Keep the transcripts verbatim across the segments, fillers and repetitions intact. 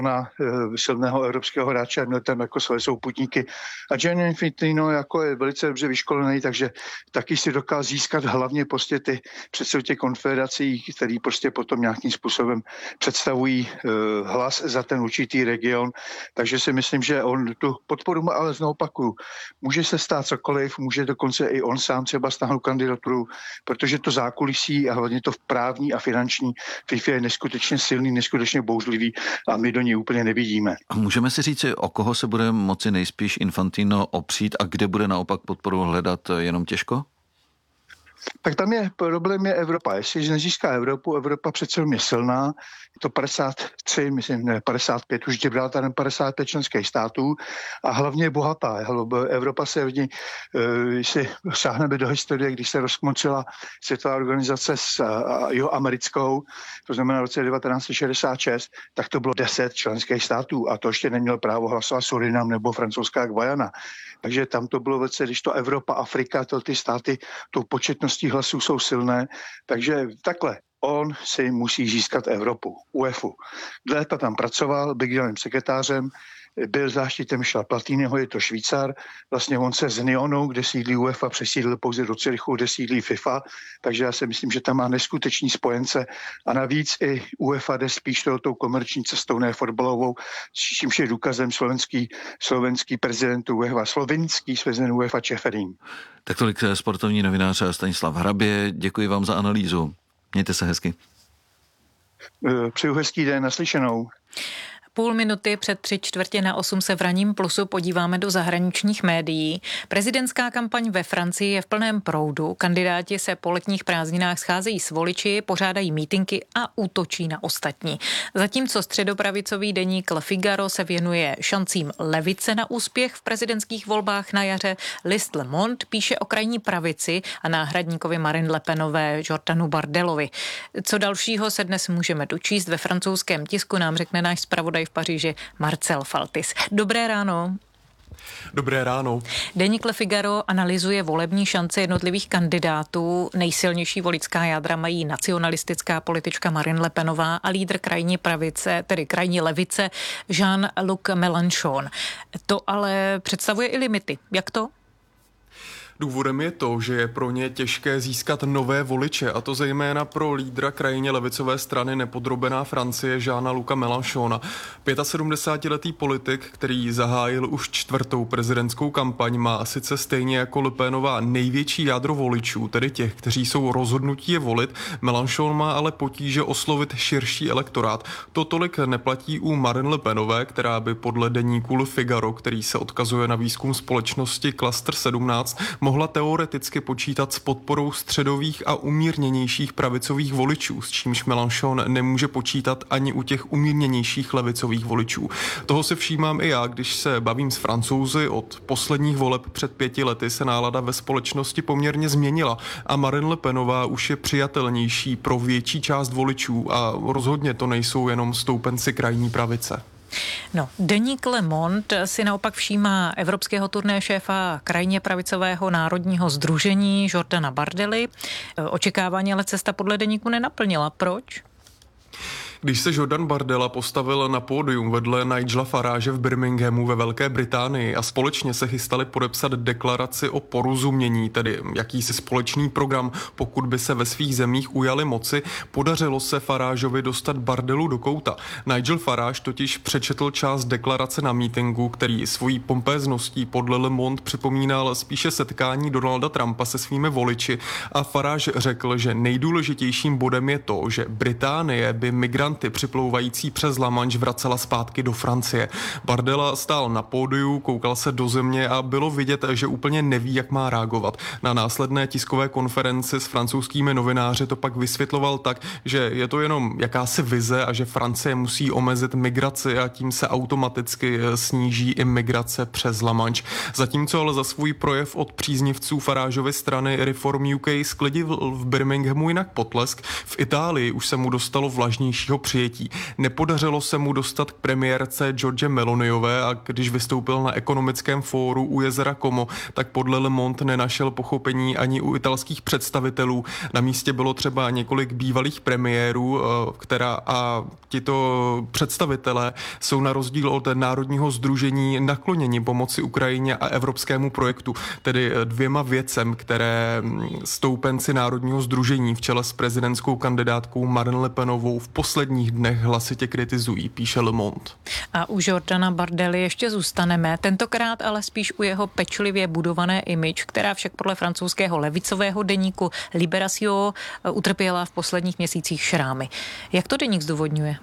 na silného evropského hráče a měl tam jako své souputníky. A Gianni Infantino jako je velice dobře vyškolený, takže taky si dokázal získat hlavně prostě ty předsedy těch konfederací, který prostě potom nějakým způsobem představují uh, hlas za ten určitý region. Takže si myslím, že on tu podporu má, ale znovu opakuju, může se stát cokoliv, může dokonce i on sám třeba stáhnout kandidaturu, protože to zákulisí a hlavně to v právní a finanční FIFA je neskutečně silný, neskutečně bouřlivý a my do něj úplně nevidíme. A můžeme si říct, o koho se bude moci nejspíš Infantino opřít a kde bude naopak podporu hledat jenom těžko? Tak tam je problém je Evropa. Jestli nezíská Evropu, Evropa přece je silná, je to padesát tři, myslím, ne, padesát pět, už Gibraltar padesát pět členských států a hlavně je bohatá. Evropa se v ní, když si sáhneme do historie, když se rozkmočila světová organizace s jeho americkou, to znamená v roce devatenáct set šedesát šest, tak to bylo deset členských států a to ještě neměl právo hlasovat Surinam nebo francouzská Guayana. Takže tam to bylo velice, když to Evropa, Afrika, to ty státy tou početností hlasů jsou silné. Takže takhle, on si musí získat Evropu, UEFA. Léta tam pracoval, byl generálním sekretářem, byl záštitem Michela Platiniho, je to Švýcar. Vlastně on se z Nyonu, kde sídlí UEFA, přesídlil pouze do Curychu, kde sídlí FIFA, takže já si myslím, že tam má neskuteční spojence a navíc i UEFA jde spíš tou komerční cestou, ne fotbalovou, čímž je důkazem slovenský, slovenský prezident UEFA, slovinský prezident UEFA Čeferín. Tak tolik sportovní novinář Stanislav Hrabě, děkuji vám za analýzu. Mějte se hezky. Přeju hezký den, naslyšenou. Půl minuty před tři čtvrtě na osm se v ranním plusu podíváme do zahraničních médií. Prezidentská kampaň ve Francii je v plném proudu. Kandidáti se po letních prázdninách scházejí s voliči, pořádají mítinky a útočí na ostatní. Zatímco středopravicový deník Le Figaro se věnuje šancím levice na úspěch v prezidentských volbách na jaře, list Le Monde píše o krajní pravici a náhradníkovi Marine Le Penové Jordanu Bardelovi. Co dalšího se dnes můžeme dočíst ve francouzském tisku, nám řekne náš zpravodaj v Paříži Marcel Faltis. Dobré ráno. Dobré ráno. Deník Le Figaro analyzuje volební šance jednotlivých kandidátů. Nejsilnější voličská jádra mají nacionalistická politička Marine Le Penová a lídr krajní pravice, tedy krajní levice Jean-Luc Mélenchon. To ale představuje i limity. Jak to? Důvodem je to, že je pro ně těžké získat nové voliče, a to zejména pro lídra krajně levicové strany nepodrobená Francie Jeana Luca Mélenchona. sedmdesátipětiletý politik, který zahájil už čtvrtou prezidentskou kampaň, má sice stejně jako Le Penová největší jádro voličů, tedy těch, kteří jsou rozhodnutí je volit. Mélenchon má ale potíže oslovit širší elektorát. To tolik neplatí u Marine Le Penové, která by podle deníku Le Figaro, který se odkazuje na výzkum společnosti Cluster sedmnáct, mohla teoreticky počítat s podporou středových a umírněnějších pravicových voličů, s čímž Mélenchon nemůže počítat ani u těch umírněnějších levicových voličů. Toho si všímám i já, když se bavím s Francouzi. Od posledních voleb před pěti lety se nálada ve společnosti poměrně změnila a Marine Le Penová už je přijatelnější pro větší část voličů a rozhodně to nejsou jenom stoupenci krajní pravice. No, deník Le Monde si naopak všímá evropského turné šéfa krajně pravicového národního sdružení Jordana Bardely. Očekávání ale cesta podle deníku nenaplnila. Proč? Když se Jordan Bardella postavil na pódium vedle Nigela Farage v Birminghamu ve Velké Británii a společně se chystali podepsat deklaraci o porozumění, tedy jakýsi společný program, pokud by se ve svých zemích ujali moci, podařilo se Farageovi dostat Bardellu do kouta. Nigel Farage totiž přečetl část deklarace na mítinku, který svojí pompézností podle Le Monde připomínal spíše setkání Donalda Trumpa se svými voliči a Farage řekl, že nejdůležitějším bodem je to, že Británie by migranty připlouvající přes La Manche vracela zpátky do Francie. Bardella stál na pódiu, koukal se do země a bylo vidět, že úplně neví, jak má reagovat. Na následné tiskové konferenci s francouzskými novináři to pak vysvětloval tak, že je to jenom jakási vize a že Francie musí omezit migraci a tím se automaticky sníží i migrace přes La Manche. Zatímco ale za svůj projev od příznivců Farageovy strany Reform U K sklidil v Birminghamu jinak potlesk. V Itálii už se mu dostalo vlažnějšího přijetí. Nepodařilo se mu dostat k premiérce George Meloniové a když vystoupil na ekonomickém fóru u jezera Como, tak podle Le Monde nenašel pochopení ani u italských představitelů. Na místě bylo třeba několik bývalých premiérů, která a tito představitelé jsou na rozdíl od Národního sdružení nakloněni pomoci Ukrajině a evropskému projektu, tedy dvěma věcem, které stoupenci Národního sdružení v čele s prezidentskou kandidátkou Marine Le Penovou v posledních dnech hlasitě kritizují, píše Le Monde. A u Jordana Bardely ještě zůstaneme, tentokrát ale spíš u jeho pečlivě budované image, která však podle francouzského levicového deníku Libération utrpěla v posledních měsících šrámy. Jak to deník zdůvodňuje?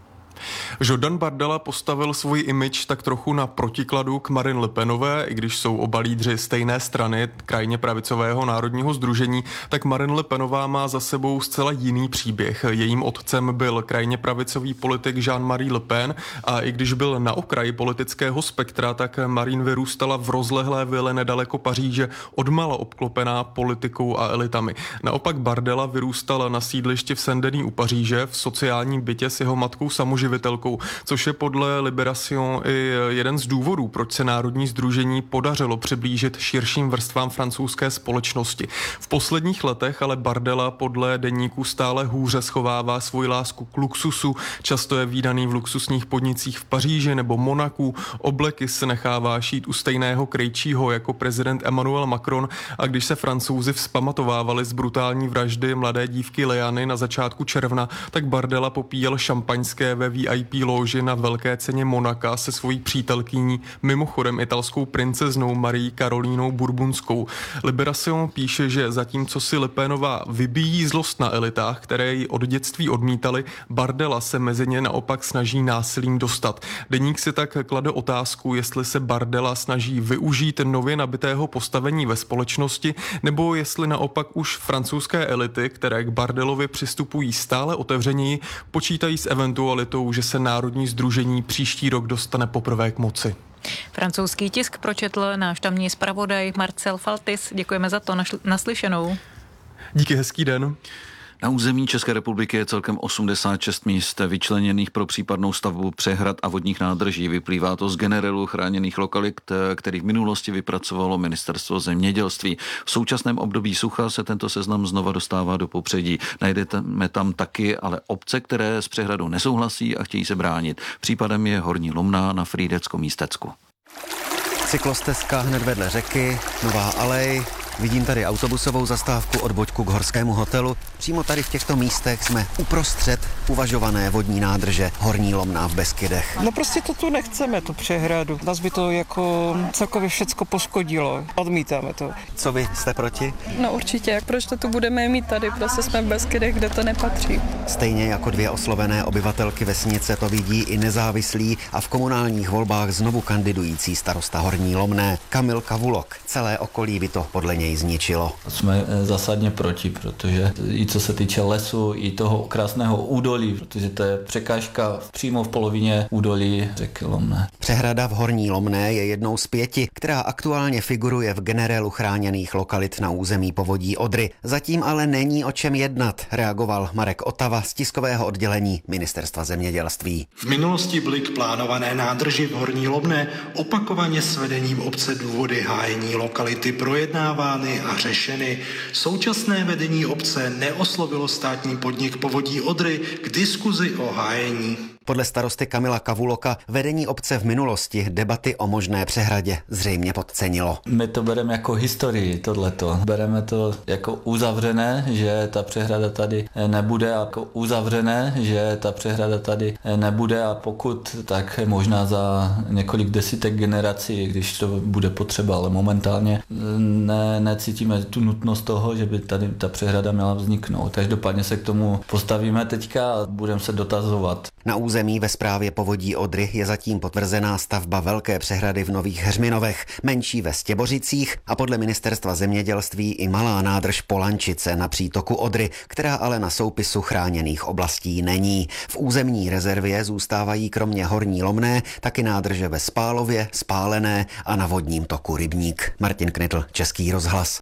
Jordan Bardella postavil svůj image tak trochu na protikladu k Marine Le Penové, i když jsou oba lídři stejné strany krajně pravicového Národního sdružení, tak Marine Le Penová má za sebou zcela jiný příběh. Jejím otcem byl krajně pravicový politik Jean-Marie Le Pen a i když byl na okraji politického spektra, tak Marine vyrůstala v rozlehlé vile nedaleko Paříže, odmala obklopená politikou a elitami. Naopak Bardella vyrůstal na sídlišti v Saint-Denis u Paříže v sociálním bytě s jeho matkou samoživitelkou, což je podle Libération i jeden z důvodů, proč se Národní sdružení podařilo přiblížit širším vrstvám francouzské společnosti. V posledních letech ale Bardella podle deníku stále hůře schovává svoji lásku k luxusu, často je vídaný v luxusních podnicích v Paříži nebo Monaku, obleky se nechává šít u stejného krejčího jako prezident Emmanuel Macron a když se Francouzi vzpamatovávali z brutální vraždy mladé dívky Leany na začátku června, tak Bardella popíjel šampaňské ve V I P loži na velké ceně Monaka se svojí přítelkyní, mimochodem italskou princeznou Marí Karolínou Burgundskou. Libération píše, že zatímco si Le Penová vybíjí zlost na elitách, které ji od dětství odmítali, Bardella se mezi ně naopak snaží násilím dostat. Deník si tak klade otázku, jestli se Bardella snaží využít nově nabitého postavení ve společnosti, nebo jestli naopak už francouzské elity, které k Bardelovi přistupují stále otevřeněji, počítají s eventualitou, že se Národní sdružení příští rok dostane poprvé k moci. Francouzský tisk pročetl náš tamní zpravodaj Marcel Faltis. Děkujeme za to, naslyšenou. Díky, hezký den. Na území České republiky je celkem osmdesát šest míst vyčleněných pro případnou stavbu přehrad a vodních nádrží. Vyplývá to z generelu chráněných lokalit, který v minulosti vypracovalo Ministerstvo zemědělství. V současném období sucha se tento seznam znova dostává do popředí. Najdeme tam taky ale obce, které s přehradou nesouhlasí a chtějí se bránit. Případem je Horní Lomná na Frýdecko-Místecku. Cyklostezka hned vedle řeky, Nová alej. Vidím tady autobusovou zastávku od Boďku k Horskému hotelu. Přímo tady v těchto místech jsme uprostřed uvažované vodní nádrže Horní Lomná v Beskydech. No prostě to tu nechceme, tu přehradu. Nás by to jako celkově všecko poškodilo. Odmítáme to. Co vy, jste proti? No určitě, proč to tu budeme mít tady, prostě jsme v Beskydech, kde to nepatří. Stejně jako dvě oslovené obyvatelky vesnice to vidí i nezávislý a v komunálních volbách znovu kandidující starosta Horní Lomné Kamil Kavulok. Celé okolí by to podle něj zničilo. Jsme zásadně proti, protože i co se týče lesu, i toho krásného údolí, protože to je překážka přímo v polovině údolí řeky Lomné. Přehrada v Horní Lomné je jednou z pěti, která aktuálně figuruje v generelu chráněných lokalit na území povodí Odry. Zatím ale není o čem jednat, reagoval Marek Otava z tiskového oddělení Ministerstva zemědělství. V minulosti byly k plánované nádrži v Horní Lomné opakovaně s vedením obce důvody hájení lokality projednávány a řešeny. Současné vedení obce neoslovilo státní podnik Povodí Odry k diskuzi o hájení. Podle starosty Kamila Kavuloka vedení obce v minulosti debaty o možné přehradě zřejmě podcenilo. My to bereme jako historii, tohleto. Bereme to jako uzavřené, že ta přehrada tady nebude, jako uzavřené, že ta přehrada tady nebude a pokud, tak možná za několik desítek generací, když to bude potřeba, ale momentálně ne, necítíme tu nutnost toho, že by tady ta přehrada měla vzniknout. Každopádně se k tomu postavíme teďka a budeme se dotazovat. Na území ve správě Povodí Odry je zatím potvrzená stavba velké přehrady v Nových Heřminovech, menší ve Stěbořicích a podle Ministerstva zemědělství i malá nádrž Polančice na přítoku Odry, která ale na soupisu chráněných oblastí není. V územní rezervě zůstávají kromě Horní Lomné taky nádrže ve Spálově, Spálené a na vodním toku Rybník. Martin Knitl, Český rozhlas.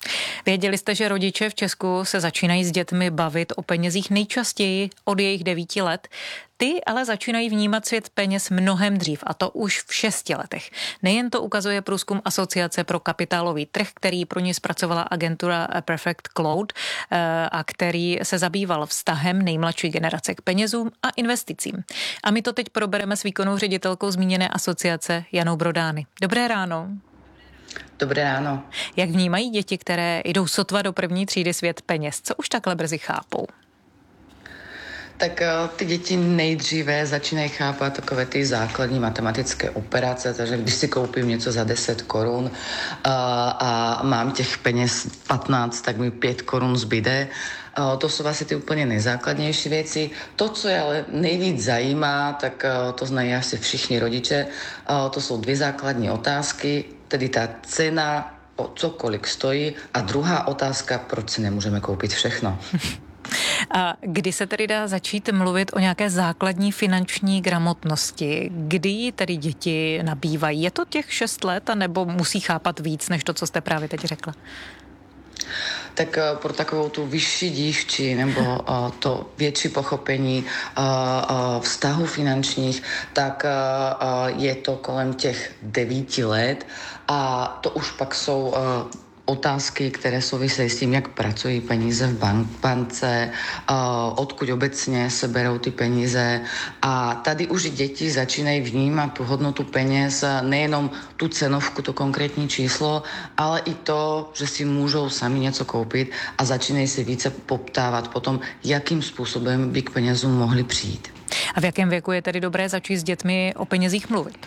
Věděli jste, že rodiče v Česku se začínají s dětmi bavit o penězích nejčastěji od jejich devíti let? Ty ale začínají vnímat svět peněz mnohem dřív, a to už v šesti letech. Nejen to ukazuje průzkum Asociace pro kapitálový trh, který pro ně zpracovala agentura Perfect Cloud a který se zabýval vztahem nejmladší generace k penězům a investicím. A my to teď probereme s výkonnou ředitelkou zmíněné asociace Janou Brodány. Dobré ráno. Dobré ráno. Jak vnímají děti, které jdou sotva do první třídy, svět peněz? Co už takhle brzy chápou? Tak ty děti nejdříve začínají chápat takové ty základní matematické operace, takže když si koupím něco za deset korun a, a mám těch peněz patnáct, tak mi pět korun zbyde. To jsou asi ty úplně nejzákladnější věci. To, co je ale nejvíc zajímá, tak to znají asi všichni rodiče, to jsou dvě základní otázky, tedy ta cena, o co kolik stojí, a druhá otázka, proč si nemůžeme koupit všechno. A kdy se tedy dá začít mluvit o nějaké základní finanční gramotnosti? Kdy ji tedy děti nabývají? Je to těch šest let, anebo musí chápat víc, než to, co jste právě teď řekla? Tak pro takovou tu vyšší dívči nebo uh, to větší pochopení uh, uh, vztahu finančních, tak uh, uh, je to kolem těch devíti let a to už pak jsou uh, otázky, které souvisejí s tím, jak pracují peníze v bank, bance, uh, odkud obecně se berou ty peníze. A tady už děti začínají vnímat tu hodnotu peněz, nejenom tu cenovku, to konkrétní číslo, ale i to, že si můžou sami něco koupit a začínají se více poptávat potom, jakým způsobem by k penězům mohli přijít. A v jakém věku je tedy dobré začít s dětmi o penězích mluvit?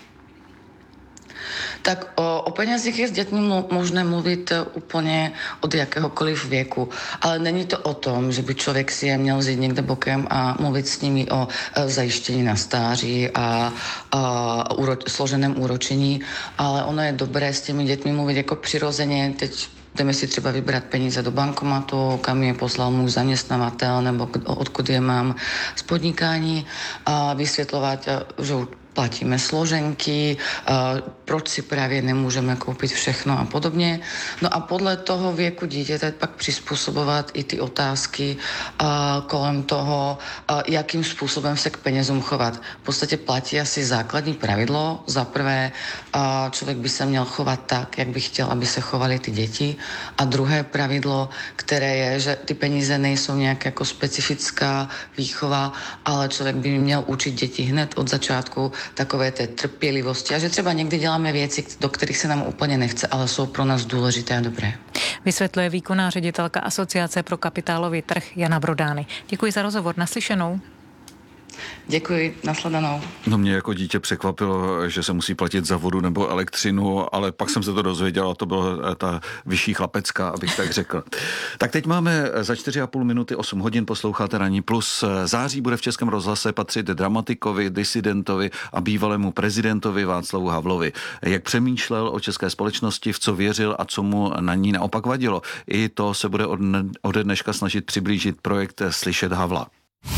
Tak o, o penězích je s dětmi možné mluvit úplně od jakéhokoliv věku, ale není to o tom, že by člověk si je měl vzít někde bokem a mluvit s nimi o e, zajištění na stáří a, a úro, složeném úročení, ale ono je dobré s těmi dětmi mluvit jako přirozeně. Teď jdeme si třeba vybrat peníze do bankomatu, kam je poslal můj zaměstnavatel nebo odkud je mám z podnikání, a vysvětlovat, že platíme složenky, proč si právě nemůžeme koupit všechno a podobně. No a podle toho věku dítěte pak přizpůsobovat i ty otázky kolem toho, jakým způsobem se k penězům chovat. V podstatě platí asi základní pravidlo. Za prvé, člověk by se měl chovat tak, jak by chtěl, aby se chovaly ty děti. A druhé pravidlo, které je, že ty peníze nejsou nějak jako specifická výchova, ale člověk by měl učit děti hned od začátku takové té trpělivosti a že třeba někdy děláme věci, do kterých se nám úplně nechce, ale jsou pro nás důležité a dobré. Vysvětluje výkonná ředitelka Asociace pro kapitálový trh Jana Brodány. Děkuji za rozhovor, naslyšenou. Děkuji, nashledanou. No mě jako dítě překvapilo, že se musí platit za vodu nebo elektřinu, ale pak jsem se to dozvěděl a to byla ta vyšší chlapecká, abych tak řekl. Tak teď máme za čtyři a půl minuty osm hodin, posloucháte Ranní plus. Září bude v Českém rozhlase patřit dramatikovi, disidentovi a bývalému prezidentovi Václavu Havlovi. Jak přemýšlel o české společnosti, v co věřil a co mu na ní naopak vadilo. I to se bude ode dneška snažit přiblížit projekt Slyšet Havla.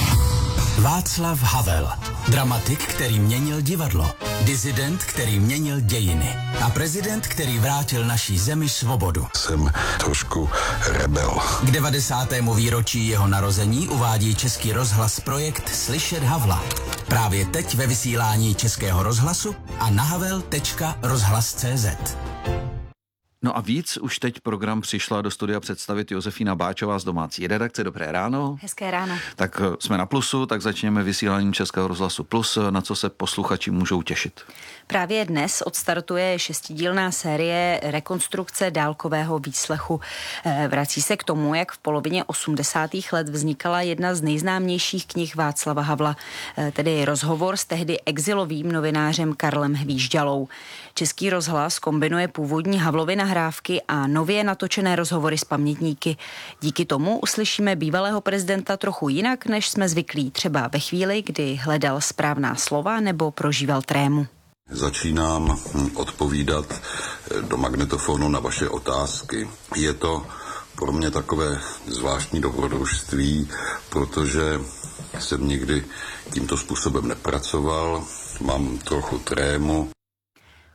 Václav Havel, dramatik, který měnil divadlo, disident, který měnil dějiny a prezident, který vrátil naší zemi svobodu. Jsem trošku rebel. K devadesátému výročí jeho narození uvádí Český rozhlas projekt Slyšet Havla. Právě teď ve vysílání Českého rozhlasu a na havel tečka rozhlas tečka cé zet. No a víc už teď program přišla do studia představit Josefína Báčová z domácí redakce. Dobré ráno. Hezké ráno. Tak jsme na Plusu, tak začněme vysíláním Českého rozhlasu Plus, na co se posluchači můžou těšit. Právě dnes odstartuje šestidílná série rekonstrukce dálkového výslechu. Vrací se k tomu, jak v polovině osmdesátých let vznikala jedna z nejznámějších knih Václava Havla, tedy rozhovor s tehdy exilovým novinářem Karlem Hvížďalou. Český rozhlas kombinuje původní Havlovy nahrávky a nově natočené rozhovory s pamětníky. Díky tomu uslyšíme bývalého prezidenta trochu jinak, než jsme zvyklí, třeba ve chvíli, kdy hledal správná slova nebo prožíval trému. Začínám odpovídat do magnetofonu na vaše otázky. Je to pro mě takové zvláštní dobrodružství, protože jsem nikdy tímto způsobem nepracoval, mám trochu trému.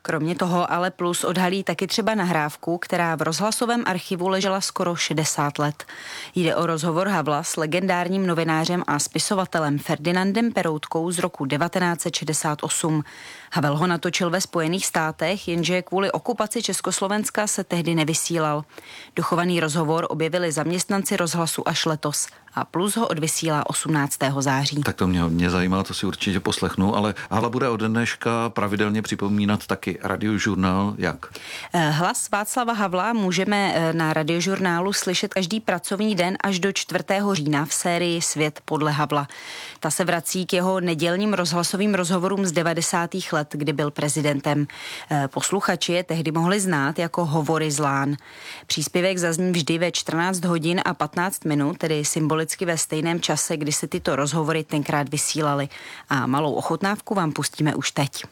Kromě toho ale Plus odhalí taky třeba nahrávku, která v rozhlasovém archivu ležela skoro šedesát let. Jde o rozhovor Havla s legendárním novinářem a spisovatelem Ferdinandem Peroutkou z roku devatenáct set šedesát osm. Havel ho natočil ve Spojených státech, jenže kvůli okupaci Československa se tehdy nevysílal. Dochovaný rozhovor objevili zaměstnanci rozhlasu až letos a Plus ho odvysílá osmnáctého září. Tak to mě hodně zajímá, to si určitě poslechnu, ale Havla bude od dneška pravidelně připomínat taky radiožurnál. Jak? Hlas Václava Havla můžeme na radiožurnálu slyšet každý pracovní den až do čtvrtého října v sérii Svět podle Havla. Ta se vrací k jeho nedělním rozhlasovým rozhovorům z devadesátých let, kdy byl prezidentem. Posluchači je tehdy mohli znát jako Hovory z Lán. Příspěvek zazní vždy ve čtrnáct hodin a patnáct minut, tedy symbolicky ve stejném čase, kdy se tyto rozhovory tenkrát vysílaly. A malou ochutnávku vám pustíme už teď.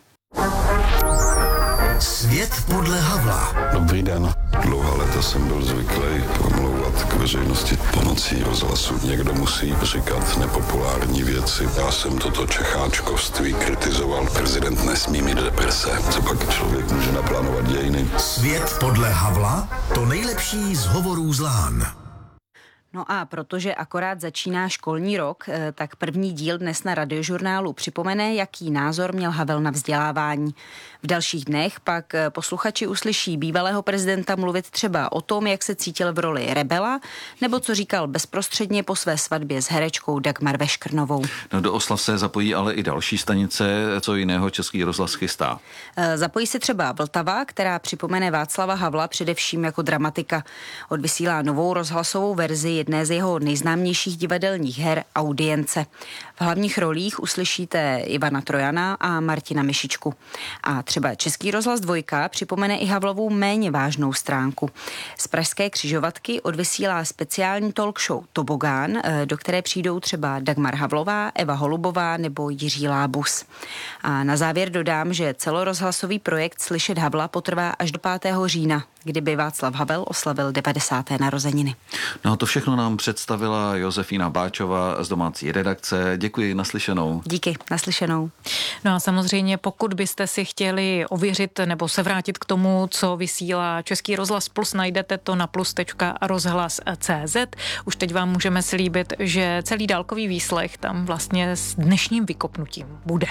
Svět podle Havla. Dobrý den. Dlouhá léta jsem byl zvyklý promlouvat k veřejnosti pomocí rozhlasu. Někdo musí říkat nepopulární věci. Já jsem toto čecháčkovství kritizoval. Prezident nesmí mít deprese. Co pak člověk může naplánovat dějiny? Svět podle Havla? To nejlepší z Hovorů z Lán. No a protože akorát začíná školní rok, tak první díl dnes na radiožurnálu připomene, jaký názor měl Havel na vzdělávání. V dalších dnech pak posluchači uslyší bývalého prezidenta mluvit třeba o tom, jak se cítil v roli rebela, nebo co říkal bezprostředně po své svatbě s herečkou Dagmar Veškrnovou. No, do oslav se zapojí ale i další stanice, co jiného Český rozhlas chystá. Zapojí se třeba Vltava, která připomene Václava Havla především jako dramatika. Odvysílá novou rozhlasovou verzi jedné z jeho nejznámějších divadelních her Audience. V hlavních rolích uslyšíte Ivana Trojana a Martina Myšičku. A třeba Český rozhlas dvojka připomene i Havlovu méně vážnou stránku. Z pražské křižovatky odvysílá speciální talk show Tobogán, do které přijdou třeba Dagmar Havlová, Eva Holubová nebo Jiří Lábus. A na závěr dodám, že celorozhlasový projekt Slyšet Havla potrvá až do pátého října, kdyby Václav Havel oslavil devadesáté narozeniny. No to všechno nám představila Josefína Báčová z domácí redakce. Děkuji, naslyšenou. Díky, naslyšenou. No a samozřejmě, pokud byste si chtěli ověřit nebo se vrátit k tomu, co vysílá Český rozhlas Plus, najdete to na plus tečka rozhlas tečka cé zet. Už teď vám můžeme slíbit, že celý dálkový výslech tam vlastně s dnešním vykopnutím bude.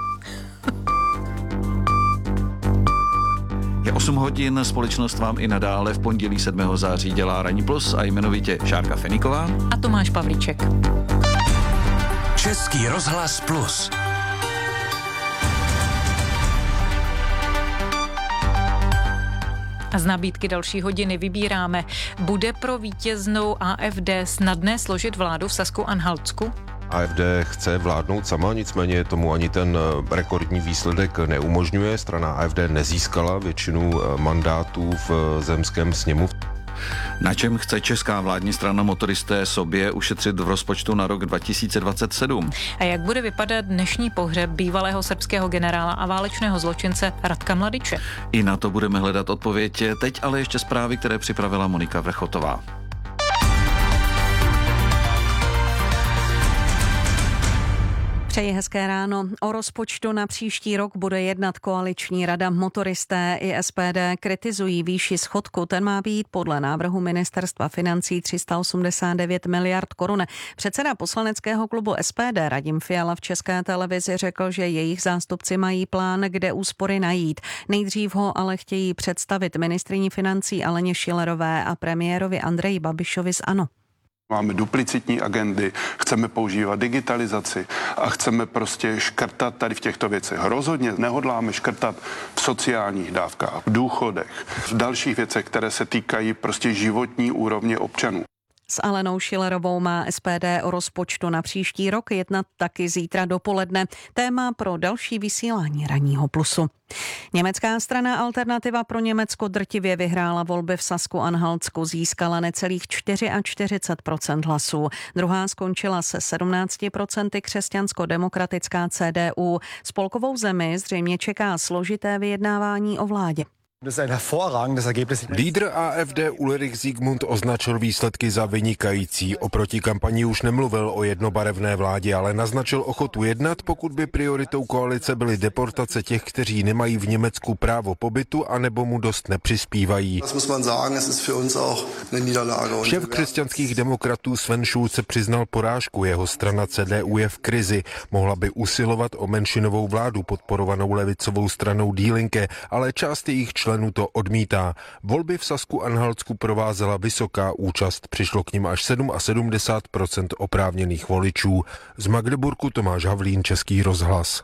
Je osm hodin, společnost vám i nadále v pondělí sedmého září dělá Ranní Plus a jmenovitě Šárka Feníková a Tomáš Pavlíček. Český rozhlas Plus. A z nabídky další hodiny vybíráme. Bude pro vítěznou á ef dé snadné složit vládu v Sasku-Anhaltsku? á ef dé chce vládnout sama, nicméně tomu ani ten rekordní výsledek neumožňuje. Strana á ef dé nezískala většinu mandátů v zemském sněmu. Na čem chce česká vládní strana Motoristé sobě ušetřit v rozpočtu na rok dva tisíce dvacet sedm? A jak bude vypadat dnešní pohřeb bývalého srbského generála a válečného zločince Radka Mladiče? I na to budeme hledat odpověď. Teď ale ještě zprávy, které připravila Monika Vrchotová. Přeji hezké ráno. O rozpočtu na příští rok bude jednat koaliční rada. Motoristé i es pé dé kritizují výši schodku. Ten má být podle návrhu ministerstva financí tři sta osmdesát devět miliard korun. Předseda poslaneckého klubu es pé dé Radim Fiala v České televizi řekl, že jejich zástupci mají plán, kde úspory najít. Nejdřív ho ale chtějí představit ministryni financí Aleně Schillerové a premiérovi Andreji Babišovi z ANO. Máme duplicitní agendy, chceme používat digitalizaci a chceme prostě škrtat tady v těchto věcech. Rozhodně nehodláme škrtat v sociálních dávkách, v důchodech, v dalších věcech, které se týkají prostě životní úrovně občanů. S Alenou Schillerovou má es pé dé o rozpočtu na příští rok jednat taky zítra dopoledne. Téma pro další vysílání Ranního Plusu. Německá strana Alternativa pro Německo drtivě vyhrála volby v Sasku-Anhaltsku, získala necelých čtyřicet čtyři procent hlasů. Druhá skončila se sedmnáct procent křesťansko-demokratická cé dé ú. Spolkovou zemi zřejmě čeká složité vyjednávání o vládě. Lídr A F D Ulrich Siegmund označil výsledky za vynikající. Oproti kampani už nemluvil o jednobarevné vládě, ale naznačil ochotu jednat, pokud by prioritou koalice byly deportace těch, kteří nemají v Německu právo pobytu anebo mu dost nepřispívají. Šéf křesťanských demokratů Sven Schulze přiznal porážku. Jeho strana C D U je v krizi. Mohla by usilovat o menšinovou vládu podporovanou levicovou stranou Die Linke, ale část jejich členů to odmítá. Volby v Sasku-Anhaltsku provázela vysoká účast. Přišlo k nim až sedmdesát sedm procent oprávněných voličů. Z Magdeburku Tomáš Havlín, Český rozhlas.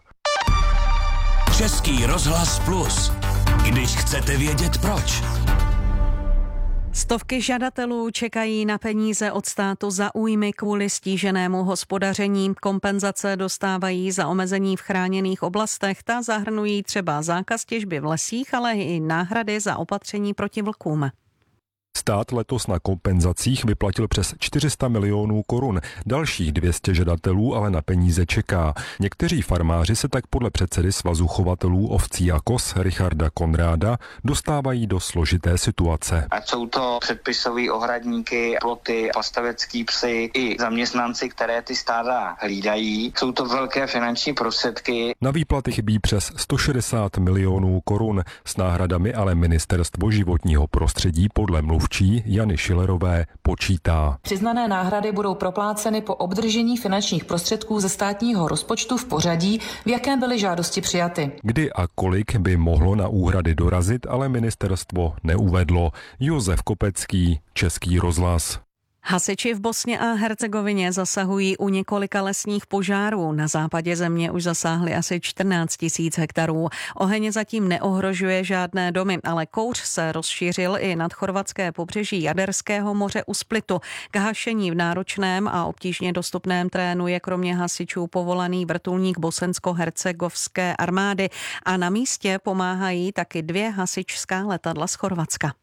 Český rozhlas plus. Když chcete vědět proč. Stovky žadatelů čekají na peníze od státu za újmy kvůli stíženému hospodaření. Kompenzace dostávají za omezení v chráněných oblastech. Ta zahrnují třeba zákaz těžby v lesích, ale i náhrady za opatření proti vlkům. Stát letos na kompenzacích vyplatil přes čtyři sta milionů korun. Dalších dvě stě žadatelů ale na peníze čeká. Někteří farmáři se tak podle předsedy Svazu chovatelů ovcí a koz Richarda Konráda dostávají do složité situace. Ať jsou to předpisové ohradníky, ploty, pastavecký psy i zaměstnanci, které ty stáda hlídají. Jsou to velké finanční prostředky. Na výplaty chybí přes sto šedesát milionů korun. S náhradami ale Ministerstvo životního prostředí podle mluvčí Jany Šilerové počítá. Přiznané náhrady budou propláceny po obdržení finančních prostředků ze státního rozpočtu v pořadí, v jakém byly žádosti přijaty. Kdy a kolik by mohlo na úhrady dorazit, ale ministerstvo neuvedlo. Josef Kopecký, Český rozhlas. Hasiči v Bosně a Hercegovině zasahují u několika lesních požárů. Na západě země už zasáhli asi čtrnáct tisíc hektarů. Oheň zatím neohrožuje žádné domy, ale kouř se rozšířil i nad chorvatské pobřeží Jaderského moře u Splitu. K hašení v náročném a obtížně dostupném terénu je kromě hasičů povolaný vrtulník bosensko-hercegovské armády a na místě pomáhají taky dvě hasičská letadla z Chorvatska.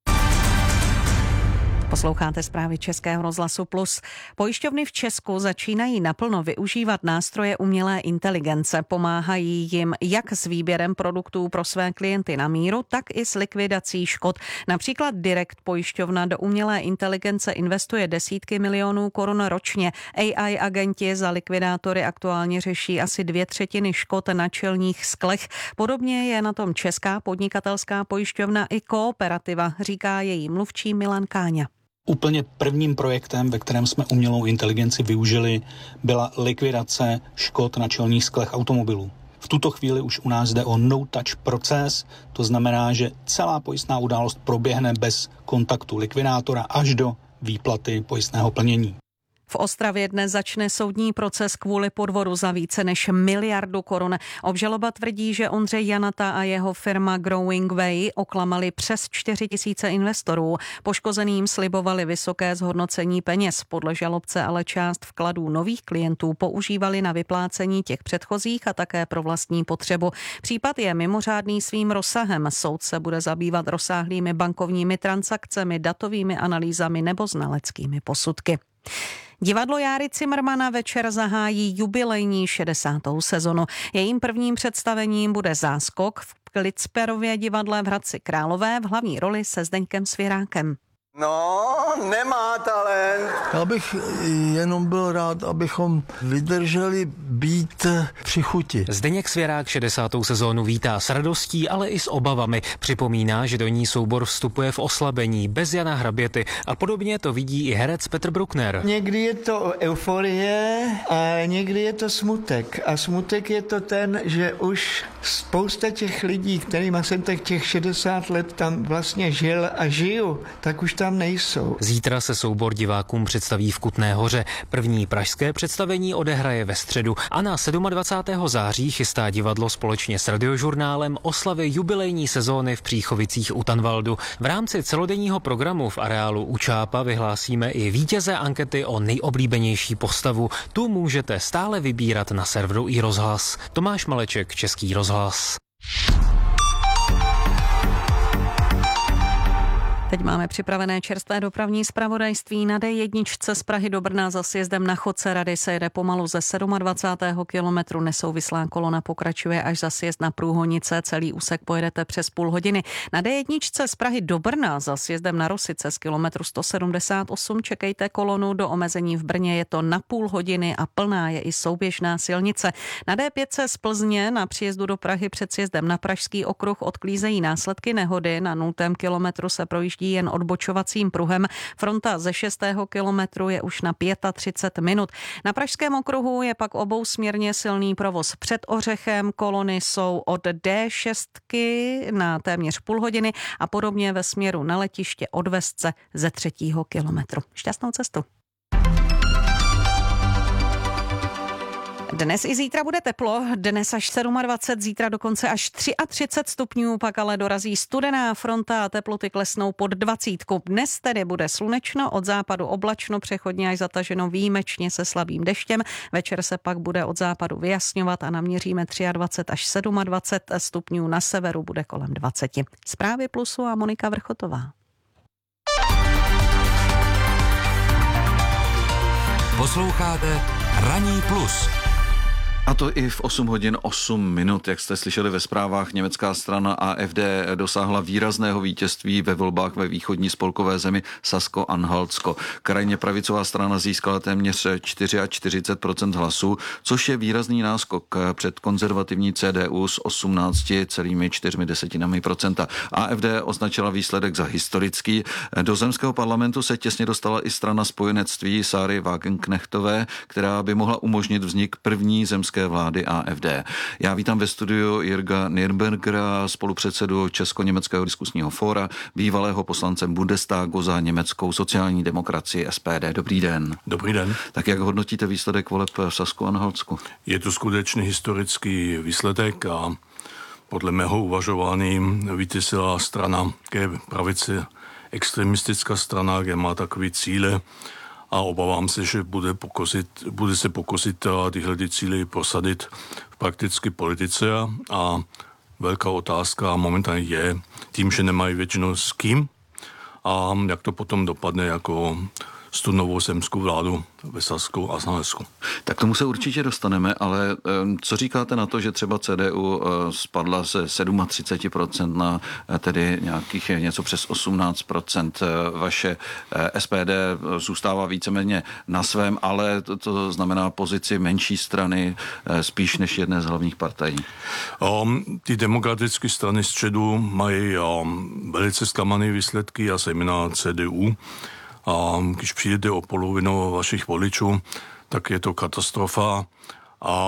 Posloucháte zprávy Českého rozhlasu Plus. Pojišťovny v Česku začínají naplno využívat nástroje umělé inteligence. Pomáhají jim jak s výběrem produktů pro své klienty na míru, tak i s likvidací škod. Například Direct pojišťovna do umělé inteligence investuje desítky milionů korun ročně. A I agenti za likvidátory aktuálně řeší asi dvě třetiny škod na čelních sklech. Podobně je na tom česká podnikatelská pojišťovna i Kooperativa, říká její mluvčí Milan Káňa. Úplně prvním projektem, ve kterém jsme umělou inteligenci využili, byla likvidace škod na čelních sklech automobilů. V tuto chvíli už u nás jde o no-touch proces, to znamená, že celá pojistná událost proběhne bez kontaktu likvidátora až do výplaty pojistného plnění. V Ostravě dnes začne soudní proces kvůli podvodu za více než miliardu korun. Obžaloba tvrdí, že Ondřej Janata a jeho firma Growing Way oklamali přes čtyři tisíce investorů. Poškozeným slibovali vysoké zhodnocení peněz. Podle žalobce ale část vkladů nových klientů používali na vyplácení těch předchozích a také pro vlastní potřebu. Případ je mimořádný svým rozsahem. Soud se bude zabývat rozsáhlými bankovními transakcemi, datovými analýzami nebo znaleckými posudky. Divadlo Járy Cimrmana večer zahájí jubilejní šedesátou sezonu. Jejím prvním představením bude Záskok v Klicperově divadle v Hradci Králové v hlavní roli se Zdeňkem Svěrákem. No, nemá talent. Já bych jenom byl rád, abychom vydrželi být při chuti. Zdeněk Svěrák šedesátou sezónu vítá s radostí, ale i s obavami. Připomíná, že do ní soubor vstupuje v oslabení, bez Jana Hraběty a podobně to vidí i herec Petr Bruckner. Někdy je to euforie a někdy je to smutek. A smutek je to ten, že už spousta těch lidí, kterýma jsem tak těch šedesát let tam vlastně žil a žiju, tak už tam nejsou. Zítra se soubor divákům představí v Kutné Hoře. První pražské představení odehraje ve středu a na dvacátého sedmého září chystá divadlo společně s Radiožurnálem oslavy jubilejní sezóny v Příchovicích u Tanvaldu. V rámci celodenního programu v areálu u Čápa vyhlásíme i vítěze ankety o nejoblíbenější postavu. Tu můžete stále vybírat na serveru i rozhlas. Tomáš Maleček, Český rozhlas. Teď máme připravené čerstvé dopravní zpravodajství. Na dé jedna z Prahy do Brna za sjezdem na Chodce Rady se jede pomalu ze dvacátého sedmého kilometru. Nesouvislá kolona pokračuje až za sjezd na Průhonice. Celý úsek pojedete přes půl hodiny. Na dé jedna z Prahy do Brna za sjezdem na Rosice z kilometru sto sedmdesát osm čekejte kolonu. Do omezení v Brně je to na půl hodiny a plná je i souběžná silnice. Na dé pět z Plzně na příjezdu do Prahy před sjezdem na Pražský okruh odklízejí následky nehody. Na nultém kilometru se projíždí jen odbočovacím pruhem. Fronta ze šestého kilometru je už na třicet pět minut. Na Pražském okruhu je pak obousměrně silný provoz před Ořechem. Kolony jsou od dé šest na téměř půl hodiny a podobně ve směru na letiště od Vesce ze třetího kilometru. Šťastnou cestu. Dnes i zítra bude teplo, dnes až dvacet sedm, zítra dokonce až třicet tři stupňů, pak ale dorazí studená fronta a teploty klesnou pod dvacítku. Dnes tedy bude slunečno, od západu oblačno, přechodně až zataženo výjimečně se slabým deštěm. Večer se pak bude od západu vyjasňovat a naměříme dvacet tři až dvacet sedm stupňů, na severu bude kolem dvacet. Zprávy Plusu a Monika Vrchotová. Posloucháte Ranní plus. A to i v osm hodin osm minut, jak jste slyšeli ve zprávách, německá strana A F D dosáhla výrazného vítězství ve volbách ve východní spolkové zemi Sasko-Anhaltsko. Krajně pravicová strana získala téměř čtyřicet čtyři procent hlasů, což je výrazný náskok před konzervativní C D U s osmnáct celá čtyři desetinami procenta. A F D označila výsledek za historický. Do zemského parlamentu se těsně dostala i strana spojenectví Sáry Wagenknechtové, která by mohla umožnit vznik první zemské vlády A F D. Já vítám ve studiu Jirga Nürnbergera, spolupředsedu Česko-německého diskusního fóra, bývalého poslancem Bundestagu za německou sociální demokracii S P D. Dobrý den. Dobrý den. Tak jak hodnotíte výsledek voleb v Sasku-Anhaltsku? Je to skutečně historický výsledek a podle mého uvažování vítězila strana, kde pravice extremistická strana, kde má takové cíle, a obávám se, že bude, pokusit, bude se pokusit tyhle cíle prosadit v praktické politice a velká otázka momentálně je tím, že nemají většinou s kým a jak to potom dopadne jako s tu novou zemskou vládu ve Sasku a Anhaltsku. Tak tomu se určitě dostaneme, ale co říkáte na to, že třeba C D U spadla ze třicet sedm procent na tedy nějakých něco přes osmnáct procent. Vaše S P D zůstává víceméně na svém, ale to, to znamená pozici menší strany spíš než jedné z hlavních partají. Um, ty demokratické strany středu mají um, velice zklamané výsledky a zejména C D U. A když přijdete o polovinu vašich voličů, tak je to katastrofa a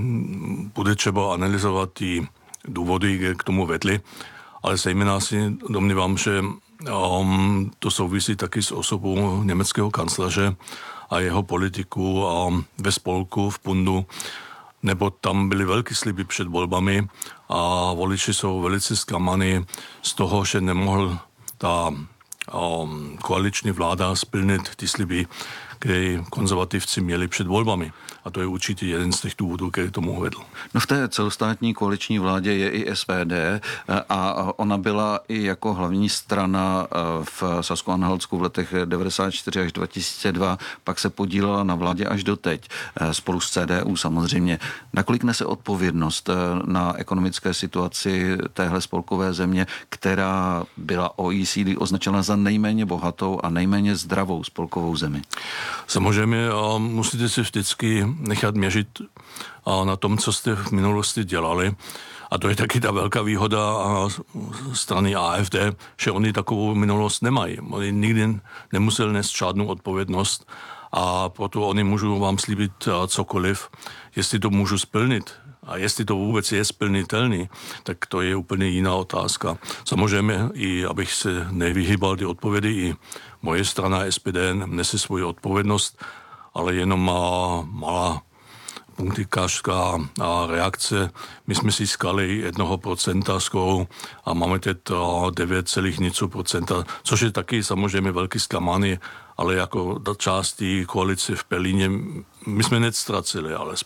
bude třeba analyzovat ty důvody, které k tomu vedly, ale zejména si domnívám, že um, to souvisí taky s osobou německého kancléře a jeho politiku um, ve spolku v Bundu, nebo tam byly velké sliby před volbami a voliči jsou velice zklamaní z toho, že nemohl ta Um, koaliční vláda splnit ty sliby, které konzervativci měli před volbami. A to je určitě jeden z těch důvodů, který tomu vedl. No v té celostátní koaliční vládě je i S P D a ona byla i jako hlavní strana v Sasku-Anhaltsku v letech devadesát čtyři až dva tisíce dva, pak se podílela na vládě až doteď, spolu s C D U samozřejmě. Nakolik nese odpovědnost na ekonomické situaci téhle spolkové země, která byla O E C D označena za nejméně bohatou a nejméně zdravou spolkovou zemi? Samozřejmě musíte si vždycky nechat měřit na tom, co jste v minulosti dělali. A to je taky ta velká výhoda strany A F D, že oni takovou minulost nemají. Oni nikdy nemuseli nést žádnou odpovědnost a proto oni můžou vám slíbit cokoliv, jestli to můžu splnit. A jestli to vůbec je splnitelný, tak to je úplně jiná otázka. Samozřejmě, i abych se nevyhýbal ty odpovědi, i moje strana S P D nese svoji odpovědnost, ale jenom má malá punktikářská reakce. My jsme si získali jednoho procenta skoro a máme teď devět celá něco procenta, což je taky samozřejmě velký zklamání, ale jako část té koalice v Berlíně my jsme neztracili alespoň.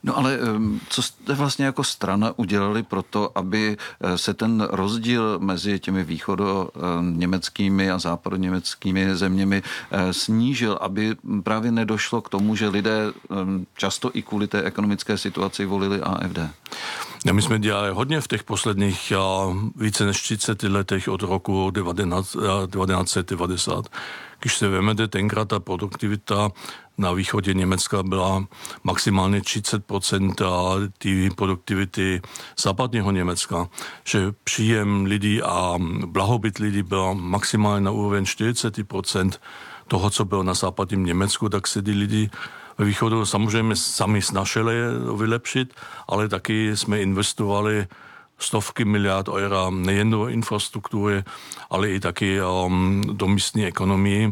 No ale co jste vlastně jako strana udělali pro to, aby se ten rozdíl mezi těmi východoněmeckými a západoněmeckými zeměmi snížil, aby právě nedošlo k tomu, že lidé často i kvůli té ekonomické situaci volili A F D? Ja, my jsme dělali hodně v těch posledních více než třicet letech od roku devatenáct set devadesát. Když se vemete, tenkrát ta produktivita na východě Německa byla maximálně třicet procent té produktivity západního Německa, že příjem lidí a blahobyt lidí byl maximálně na úroveň čtyřicet procent toho, co bylo na západním Německu, tak se ty lidi ve východu samozřejmě sami snažili vylepšit, ale taky jsme investovali stovky miliard eura nejen do infrastruktury, ale i taky um, do místní ekonomii.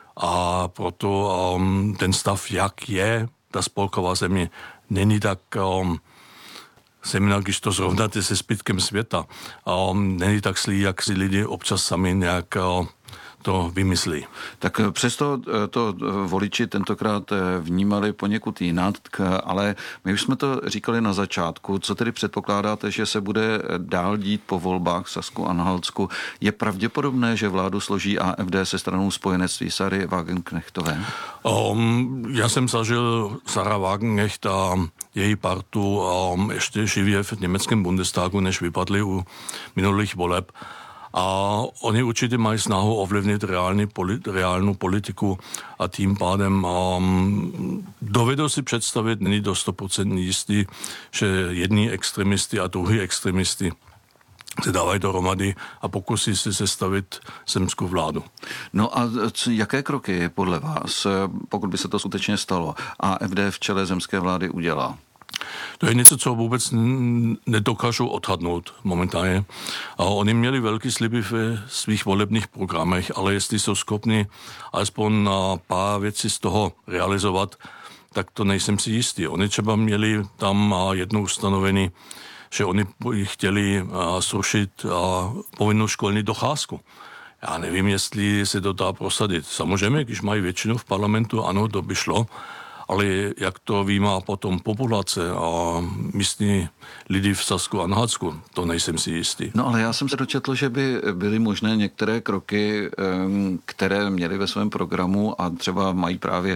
A proto um, ten stav, jak je ta spolková země, není tak um, zejména, když to zrovnáte se zbytkem světa, um, není tak zlý, jak si lidi občas sami nějak uh, to vymyslí. Tak přesto to voliči tentokrát vnímali poněkud jinak, ale my už jsme to říkali na začátku. Co tedy předpokládáte, že se bude dál dít po volbách v Sasku-Anhaltsku? Je pravděpodobné, že vládu složí A F D se stranou spojenectví Sary Wagenknechtové? Um, já jsem zažil Sara Wagenknecht a její partu um, ještě živě v německém Bundestagu, než vypadli u minulých voleb. A oni určitě mají snahu ovlivnit reální, reálnou politiku a tím pádem um, dovedou si představit, není to sto procent jistý, že jedni extremisty a druhý extremisty se dávají dohromady a pokusí se sestavit zemskou vládu. No a co, jaké kroky podle vás, pokud by se to skutečně stalo, A F D v čele zemské vlády udělá? To je něco, co vůbec nedokážu odhadnout momentálně. A oni měli velký sliby v svých volebních programech, ale jestli jsou schopni alespoň na pár věcí z toho realizovat, tak to nejsem si jistý. Oni třeba měli tam jedno ustanovení, že oni chtěli zrušit povinnou školní docházku. Já nevím, jestli se to dá prosadit. Samozřejmě, když mají většinu v parlamentu, ano, to by šlo, ale jak to vnímá potom populace a místní lidi v Sasku-Anhaltsku, to nejsem si jistý. No ale já jsem se dočetl, že by byly možné některé kroky, které měly ve svém programu a třeba mají právě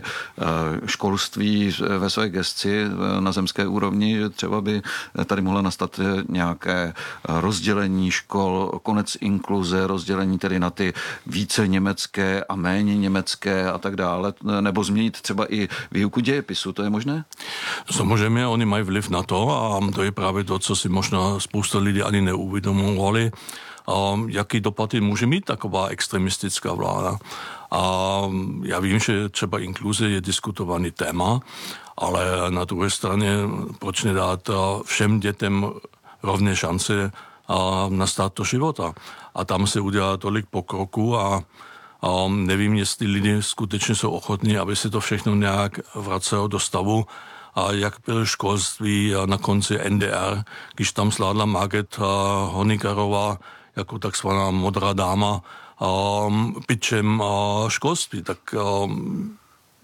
školství ve své gesci na zemské úrovni, že třeba by tady mohla nastat nějaké rozdělení škol, konec inkluze, rozdělení tedy na ty více německé a méně německé a tak dále, nebo změnit třeba i výuku dějepisu, to je možné? Samozřejmě, oni mají vliv na to a to je právě to, co si možná spousta lidí ani neuvědomovali, jaký dopady může mít taková extremistická vláda. A já vím, že třeba inkluze je diskutovaný téma, ale na druhé straně proč nedát všem dětem rovné šance na start do života. A tam se udělá tolik pokroku a Um, nevím, jestli lidi skutečně jsou ochotní, aby se to všechno nějak vracelo do stavu. A jak byl školství na konci N D R, když tam sládla Margit Honikarová jako takzvaná modrá dáma um, pičem uh, školství, tak um,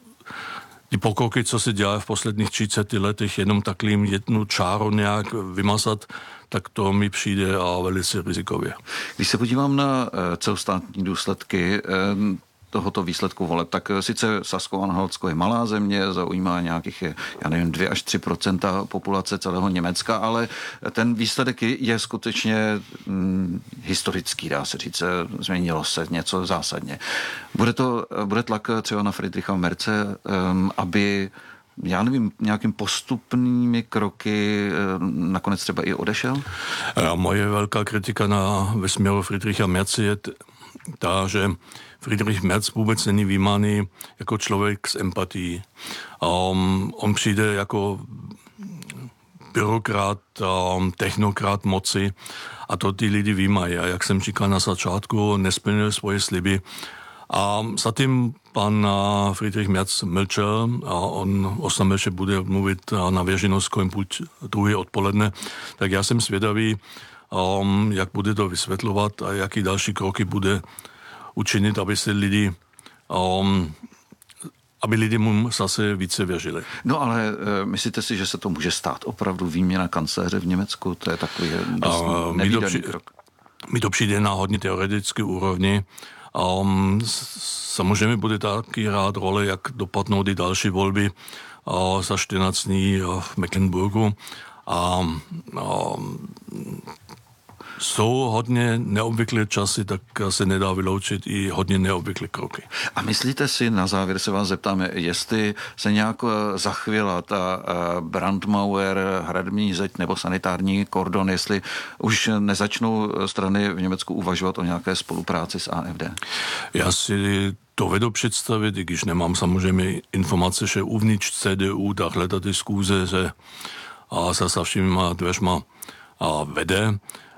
ty pokroky, co se dělá v posledních třiceti letech, jenom takovým jednu čáru nějak vymazat, tak to mi přijde a velice rizikově. Když se podívám na celostátní důsledky tohoto výsledku voleb, tak sice Sasko-Anhaltsko je malá země, zaujímá nějakých, já nevím, dva až tři procenta populace celého Německa, ale ten výsledek je skutečně hm, historický, dá se říct, změnilo se něco zásadně. Bude to, bude tlak třeba na Friedricha Merze, um, aby já nevím, nějakým postupnými kroky nakonec třeba i odešel? A moje velká kritika na ve směru Friedricha Merze je ta, že Friedrich Merz vůbec není vnímaný jako člověk s empatií. Um, on přijde jako byrokrat, um, technokrat moci a to ty lidi vnímají. A jak jsem říkal na začátku, nesplnil svoje sliby. A zatím pan Friedrich Merz mlčel a on oznámil, že bude mluvit na veřejnost kolem půl druhé odpoledne. Tak já jsem zvědavý, um, jak bude to vysvětlovat a jaký další kroky bude učinit, aby se lidi um, aby lidi mu zase více věřili. No ale e, myslíte si, že se to může stát opravdu výměna kancléře v Německu? To je takový dost nevídaný krok. Mi to přijde na hodně teoretické úrovni. Um, samozřejmě bude taky hrát roli, jak dopadnou ty další volby uh, za čtrnáct dní uh, v Mecklenburgu. A um, jsou hodně neobvyklé časy, tak se nedá vyloučit i hodně neobvyklé kroky. A myslíte si, na závěr se vás zeptáme, jestli se nějak zachvěla ta Brandmauer, hradní zeď nebo sanitární kordon, jestli už nezačnou strany v Německu uvažovat o nějaké spolupráci s A F D? Já si to vedu představit, i když nemám samozřejmě informace, že uvnitř C D U takhle ta diskuze se a se sa všema dveřma a vede.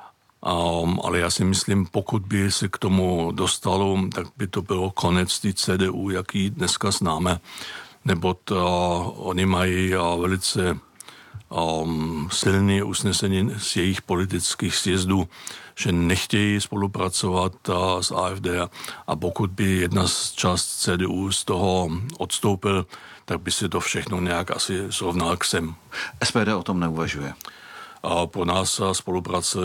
Um, ale já si myslím, pokud by se k tomu dostalo, tak by to bylo konec té C D U, jaký dneska známe. Nebo to, uh, oni mají uh, velice um, silné usnesení z jejich politických sjezdů, že nechtějí spolupracovat uh, s A F D a pokud by jedna z část C D U z toho odstoupil, tak by se to všechno nějak asi srovnal k sem. S P D o tom neuvažuje. A pro nás spolupráce,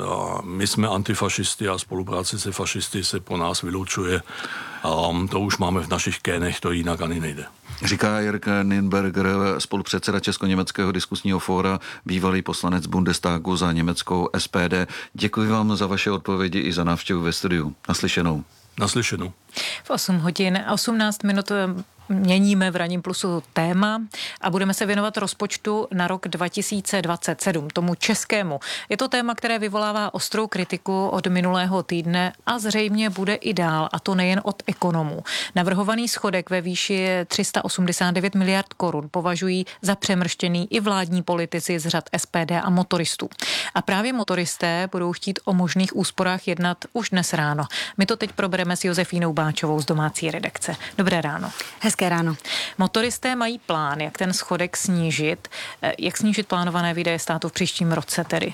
a my jsme antifašisti a spolupráce se fašisty se pro nás vylučuje. A to už máme v našich génech, to jinak ani nejde. Říká Jörg Nürnberger, spolupředseda Česko-německého diskusního fóra, bývalý poslanec Bundestagu za německou S P D. Děkuji vám za vaše odpovědi i za návštěvu ve studiu. Naslyšenou. Naslyšenou. V osm hodin a osmnáct minut měníme v Ranním plusu téma a budeme se věnovat rozpočtu na rok dva tisíce dvacet sedm, tomu českému. Je to téma, které vyvolává ostrou kritiku od minulého týdne a zřejmě bude i dál, a to nejen od ekonomů. Navrhovaný schodek ve výši tři sta osmdesát devět miliard korun považují za přemrštěný i vládní politici z řad S P D a motoristů. A právě motoristé budou chtít o možných úsporách jednat už dnes ráno. My to teď probereme s Josefínou Báčovou z domácí redakce. Dobré ráno. Hezké ráno. Motoristé mají plán, jak ten schodek snížit. Jak snížit plánované výdaje státu v příštím roce tedy?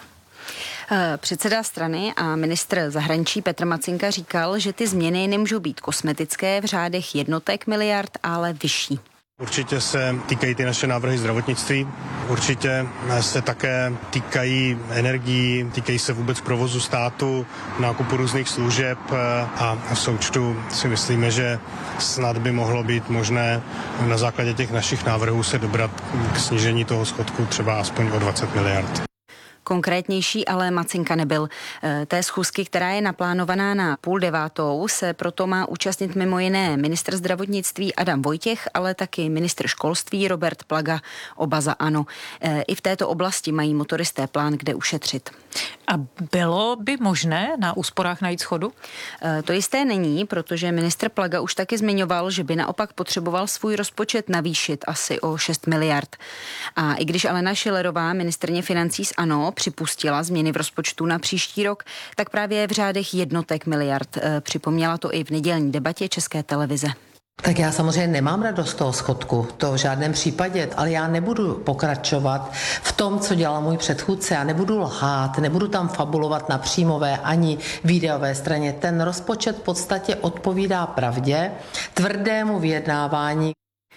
Předseda strany a ministr zahraničí Petr Macinka říkal, že ty změny nemůžou být kosmetické v řádech jednotek miliard, ale vyšší. Určitě se týkají ty naše návrhy zdravotnictví, určitě se také týkají energií, týkají se vůbec provozu státu, nákupu různých služeb a v součtu si myslíme, že snad by mohlo být možné na základě těch našich návrhů se dobrat k snížení toho schodku třeba aspoň o dvacet miliard. Konkrétnější ale Macinka nebyl. Té schůzky, která je naplánovaná na půl devátou, se proto má účastnit mimo jiné ministr zdravotnictví Adam Vojtěch, ale taky ministr školství Robert Plaga, oba za ANO. I v této oblasti mají motoristé plán, kde ušetřit. A bylo by možné na úsporách najít schodu? To jisté není, protože ministr Plaga už taky zmiňoval, že by naopak potřeboval svůj rozpočet navýšit asi o šest miliard. A i když Alena Schillerová, ministryně financí z ANO, připustila změny v rozpočtu na příští rok, tak právě v řádech jednotek miliard. Připomněla to i v nedělní debatě České televize. Tak já samozřejmě nemám radost z toho schodku, to v žádném případě, ale já nebudu pokračovat v tom, co dělal můj předchůdce. Já nebudu lhát, nebudu tam fabulovat na příjmové ani výdajové straně. Ten rozpočet v podstatě odpovídá pravdě, tvrdému vyjednávání.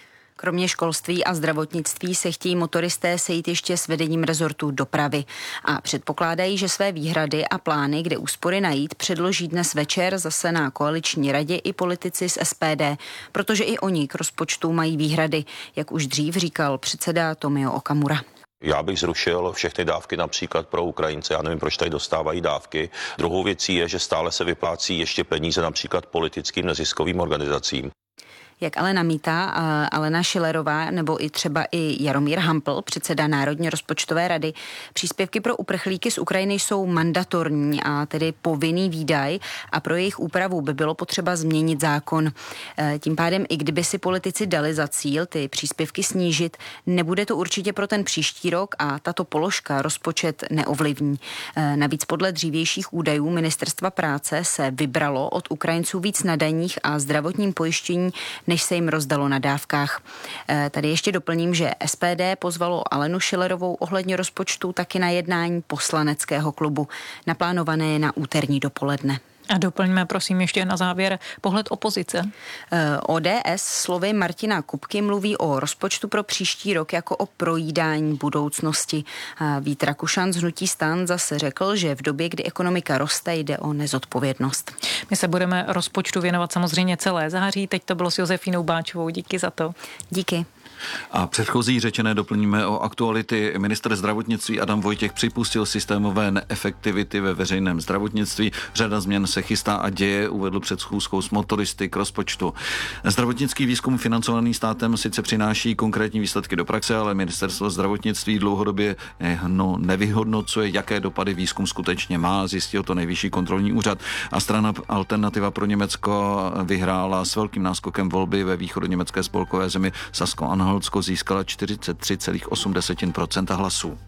Kromě školství a zdravotnictví se chtějí motoristé sejít ještě s vedením rezortu dopravy a předpokládají, že své výhrady a plány, kde úspory najít, předloží dnes večer zase na koaliční radě i politici z S P D, protože i oni k rozpočtu mají výhrady, jak už dřív říkal předseda Tomio Okamura. Já bych zrušil všechny dávky například pro Ukrajince. Já nevím, proč tady dostávají dávky. Druhou věcí je, že stále se vyplácí ještě peníze například politickým neziskovým organizacím. Jak ale namítá Alena Schillerová nebo i třeba i Jaromír Hampl, předseda Národní rozpočtové rady, příspěvky pro uprchlíky z Ukrajiny jsou mandatorní a tedy povinný výdaj a pro jejich úpravu by bylo potřeba změnit zákon. Tím pádem, i kdyby si politici dali za cíl ty příspěvky snížit, nebude to určitě pro ten příští rok a tato položka rozpočet neovlivní. Navíc podle dřívějších údajů Ministerstva práce se vybralo od Ukrajinců víc na daních a zdravotním pojištění, než se jim rozdalo na dávkách. Tady ještě doplním, že S P D pozvalo Alenu Schillerovou ohledně rozpočtu taky na jednání poslaneckého klubu. Naplánované je na úterní dopoledne. A doplňme prosím ještě na závěr pohled opozice. O D S slovy Martina Kupky mluví o rozpočtu pro příští rok jako o projídání budoucnosti. Vít Rakušan z hnutí STAN zase řekl, že v době, kdy ekonomika roste, jde o nezodpovědnost. My se budeme rozpočtu věnovat samozřejmě celé září. Teď to bylo s Josefínou Báčovou. Díky za to. Díky. A předchozí řečené doplníme o aktuality. Ministr zdravotnictví Adam Vojtěch připustil systémové neefektivity ve veřejném zdravotnictví. Řada změn se chystá a děje, uvedl před schůzkou s motoristy k rozpočtu. Zdravotnický výzkum financovaný státem sice přináší konkrétní výsledky do praxe, ale ministerstvo zdravotnictví dlouhodobě no, nevyhodnocuje, jaké dopady výzkum skutečně má. Zjistil to Nejvyšší kontrolní úřad a strana Alternativa pro Německo vyhrála s velkým náskokem volby ve východoněmecké spolkové zemi Sasko-Anhalt. Holcko získala čtyřicet tři celá osm procenta hlasů.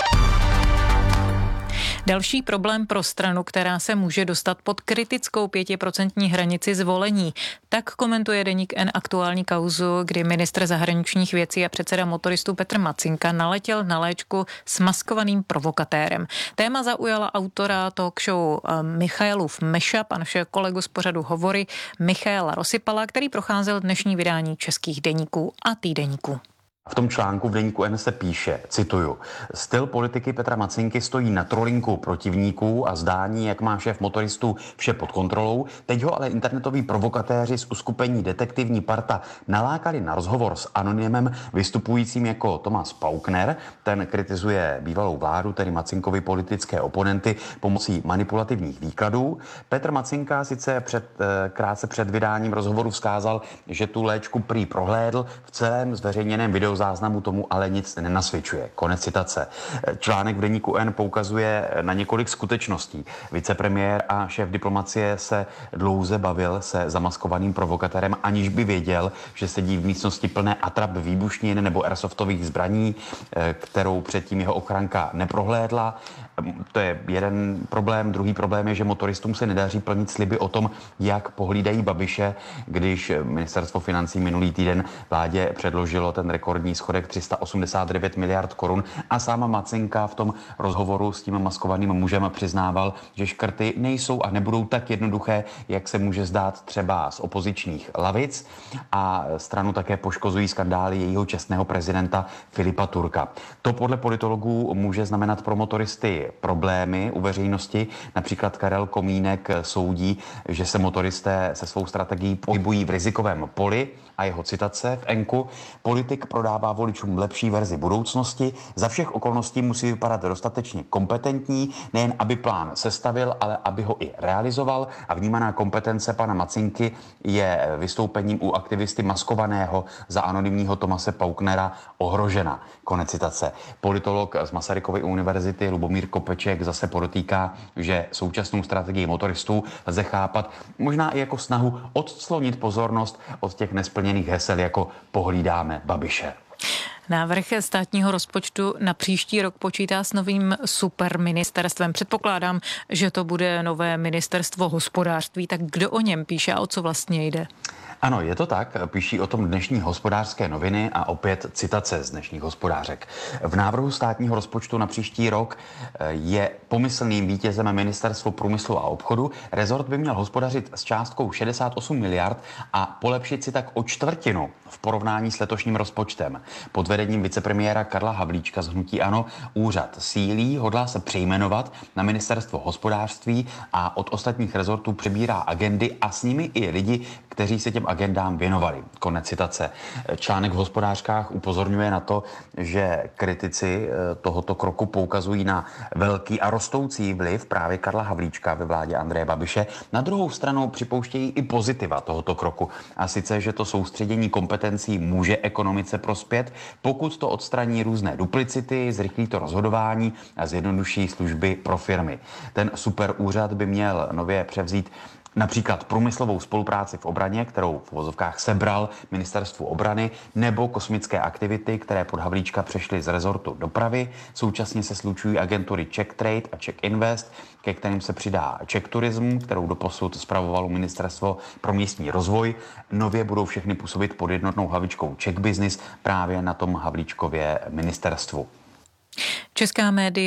Další problém pro stranu, která se může dostat pod kritickou pětiprocentní hranici zvolení. Tak komentuje deník N aktuální kauzu, kdy ministr zahraničních věcí a předseda motoristů Petr Macinka naletěl na léčku s maskovaným provokatérem. Téma zaujala autora talk show Michailův Mashup a našeho kolegu z pořadu Hovory Michaela Rosypala, který procházel dnešní vydání českých deníků a týdeníků. V tom článku v deníku N se píše, cituju, styl politiky Petra Macinky stojí na trolinku protivníků a zdání, jak má šéf motoristů vše pod kontrolou. Teď ho ale internetoví provokatéři z uskupení Detektivní parta nalákali na rozhovor s anonymem vystupujícím jako Thomas Paukner. Ten kritizuje bývalou vládu, tedy Macinkovi politické oponenty, pomocí manipulativních výkladů. Petr Macinka sice před, krátce před vydáním rozhovoru vzkázal, že tu léčku prý prohlédl, v celém zveřejněném videu záznamu tomu ale nic nenasvědčuje. Konec citace. Článek v deníku N poukazuje na několik skutečností. Vicepremiér a šéf diplomacie se dlouze bavil se zamaskovaným provokatérem, aniž by věděl, že sedí v místnosti plné atrap výbušnin nebo airsoftových zbraní, kterou předtím jeho ochranka neprohlédla. To je jeden problém. Druhý problém je, že motoristům se nedaří plnit sliby o tom, jak pohlídají Babiše, když ministerstvo financí minulý týden vládě předložilo ten rekordní schodek tři sta osmdesát devět miliard korun a sama Macinka v tom rozhovoru s tím maskovaným mužem přiznával, že škrty nejsou a nebudou tak jednoduché, jak se může zdát třeba z opozičních lavic, a stranu také poškozují skandály jejího čestného prezidenta Filipa Turka. To podle politologů může znamenat pro motoristy problémy u veřejnosti. Například Karel Komínek soudí, že se motoristé se svou strategií pohybují v rizikovém poli, a jeho citace v Enku: politik prodává voličům lepší verzi budoucnosti, za všech okolností musí vypadat dostatečně kompetentní, nejen aby plán sestavil, ale aby ho i realizoval, a vnímaná kompetence pana Macinky je vystoupením u aktivisty maskovaného za anonymního Thomase Pauknera ohrožena. Konec citace. Politolog z Masarykovy univerzity Lubomír Kopeček zase podotýká, že současnou strategii motoristů lze chápat možná i jako snahu odclonit pozornost od těch nesplněných hesel, jako pohlídáme Babiše. Návrh státního rozpočtu na příští rok počítá s novým superministerstvem. Předpokládám, že to bude nové ministerstvo hospodářství. Tak kdo o něm píše a o co vlastně jde? Ano, je to tak, píší o tom dnešní Hospodářské noviny a opět citace z dnešních Hospodářek. V návrhu státního rozpočtu na příští rok je pomyslným vítězem Ministerstvo průmyslu a obchodu. Rezort by měl hospodařit s částkou šedesát osm miliard a polepšit si tak o čtvrtinu v porovnání s letošním rozpočtem. Pod vedením vicepremiéra Karla Havlíčka z hnutí ANO úřad sílí, hodlá se přejmenovat na Ministerstvo hospodářství a od ostatních rezortů přebírá agendy a s nimi i lidi, kteří se těm agendám věnovali. Konec citace. Článek v Hospodářkách upozorňuje na to, že kritici tohoto kroku poukazují na velký a rostoucí vliv právě Karla Havlíčka ve vládě Andreje Babiše. Na druhou stranu připouštějí i pozitiva tohoto kroku, a sice, že to soustředění kompetencí může ekonomice prospět, pokud to odstraní různé duplicity, zrychlí to rozhodování a zjednoduší služby pro firmy. Ten superúřad by měl nově převzít například průmyslovou spolupráci v obraně, kterou v uvozovkách sebral Ministerstvu obrany, nebo kosmické aktivity, které pod Havlíčka přešly z rezortu dopravy. Současně se slučují agentury Czech Trade a Czech Invest, ke kterým se přidá Czech Tourism, kterou doposud spravovalo Ministerstvo pro místní rozvoj. Nově budou všechny působit pod jednotnou hlavičkou Czech Business právě na tom Havlíčkově ministerstvu. Česká média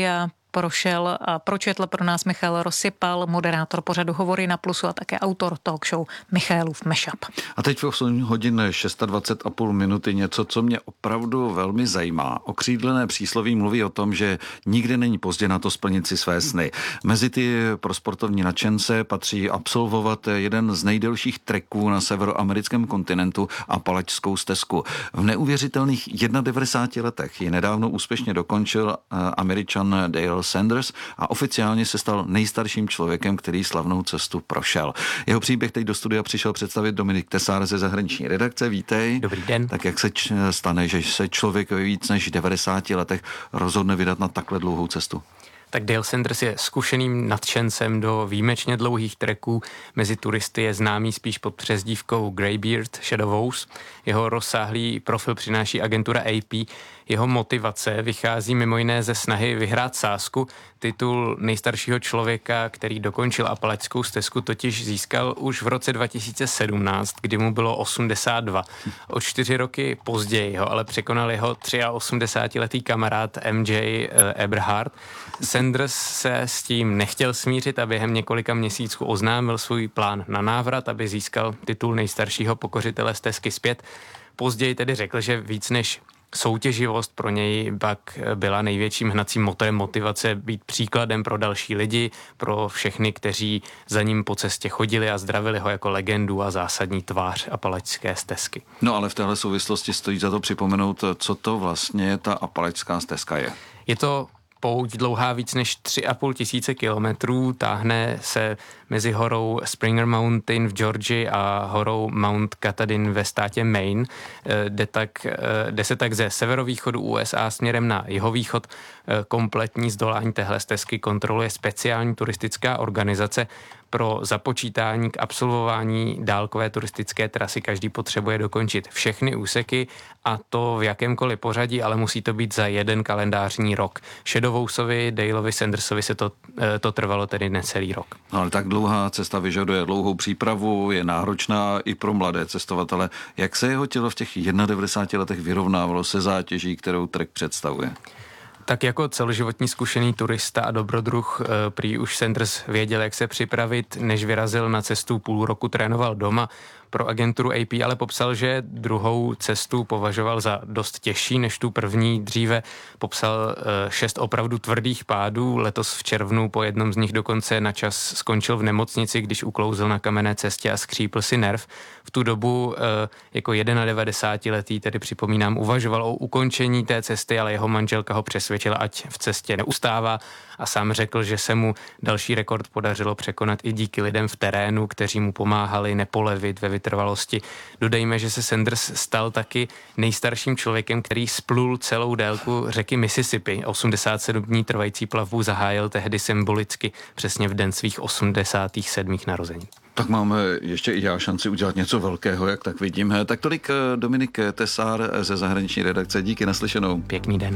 prošel a pročetl pro nás Michal Rozsypal, moderátor pořadu Hovory na Plusu a také autor talk show Michaelův Mashup. A teď v osm hodin dvacet šest a půl minuty něco, co mě opravdu velmi zajímá. Okřídlené přísloví mluví o tom, že nikdy není pozdě na to splnit si své sny. Mezi ty pro sportovní nadšence patří absolvovat jeden z nejdelších treků na severoamerickém kontinentu, Apalačskou stezku. V neuvěřitelných devadesát jedna letech ji nedávno úspěšně dokončil Američan Dale Sanders a oficiálně se stal nejstarším člověkem, který slavnou cestu prošel. Jeho příběh teď do studia přišel představit Dominik Tesár ze zahraniční redakce. Vítej. Dobrý den. Tak jak se č- stane, že se člověk ve víc než devadesáti letech rozhodne vydat na takhle dlouhou cestu? Tak Dale Sanders je zkušeným nadšencem do výjimečně dlouhých treků. Mezi turisty je známý spíš pod přezdívkou Greybeard Shadowhouse. Jeho rozsáhlý profil přináší agentura A P. Jeho motivace vychází mimo jiné ze snahy vyhrát sázku. Titul nejstaršího člověka, který dokončil Apalačskou stezku, totiž získal už v roce dva tisíce sedmnáct, kdy mu bylo osmdesát dva. O čtyři roky později ho ale překonal jeho osmdesátiletý kamarád M J Eberhard. Sanders se s tím nechtěl smířit a během několika měsíců oznámil svůj plán na návrat, aby získal titul nejstaršího pokořitele stezky zpět. Později tedy řekl, že víc než soutěživost pro něj pak byla největším hnacím motorem motivace být příkladem pro další lidi, pro všechny, kteří za ním po cestě chodili a zdravili ho jako legendu a zásadní tvář Apalačské stezky. No ale v téhle souvislosti stojí za to připomenout, co to vlastně ta Apalačská stezka je. Je to pouť dlouhá víc než tři a půl tisíce kilometrů, táhne se mezi horou Springer Mountain v Georgii a horou Mount Katahdin ve státě Maine. Jde, tak, jde se tak ze severovýchodu U S A směrem na jihovýchod. Kompletní zdolání téhle stezky kontroluje speciální turistická organizace. Pro započítání k absolvování dálkové turistické trasy každý potřebuje dokončit všechny úseky a to v jakémkoliv pořadí, ale musí to být za jeden kalendářní rok. Shadowhouseovi, Daleovi Sandersovi se to, to trvalo tedy necelý rok. No, ale tak dlouhá cesta vyžaduje dlouhou přípravu, je náročná i pro mladé cestovatele. Jak se jeho tělo v těch devadesát jedna letech vyrovnávalo se zátěží, kterou trek představuje? Tak jako celoživotní zkušený turista a dobrodruh prý už Sanders věděl, jak se připravit, než vyrazil na cestu, půl roku trénoval doma. Pro agenturu A P ale popsal, že druhou cestu považoval za dost těžší než tu první. Dříve popsal šest opravdu tvrdých pádů. Letos v červnu po jednom z nich dokonce na čas skončil v nemocnici, když uklouzl na kamenné cestě a skřípl si nerv. V tu dobu jako devadesátiletý, tedy připomínám, uvažoval o ukončení té cesty, ale jeho manželka ho přesvědčila, ať v cestě neustává a sám řekl, že se mu další rekord podařilo překonat i díky lidem v terénu, kteří mu pomáhali nepolevit ve vytrvalosti. Dodejme, že se Sanders stal taky nejstarším člověkem, který splul celou délku řeky Mississippi. osmdesát sedm dní trvající plavbu zahájil tehdy symbolicky přesně v den svých osmdesátých sedmých narození. Tak máme ještě i já šanci udělat něco velkého, jak tak vidím. Tak tolik Dominik Tesár ze zahraniční redakce. Díky, naslyšenou. Pěkný den.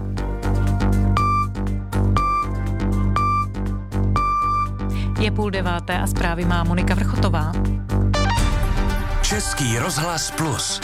Je půl deváté a zprávy má Monika Vrchotová. Český rozhlas Plus.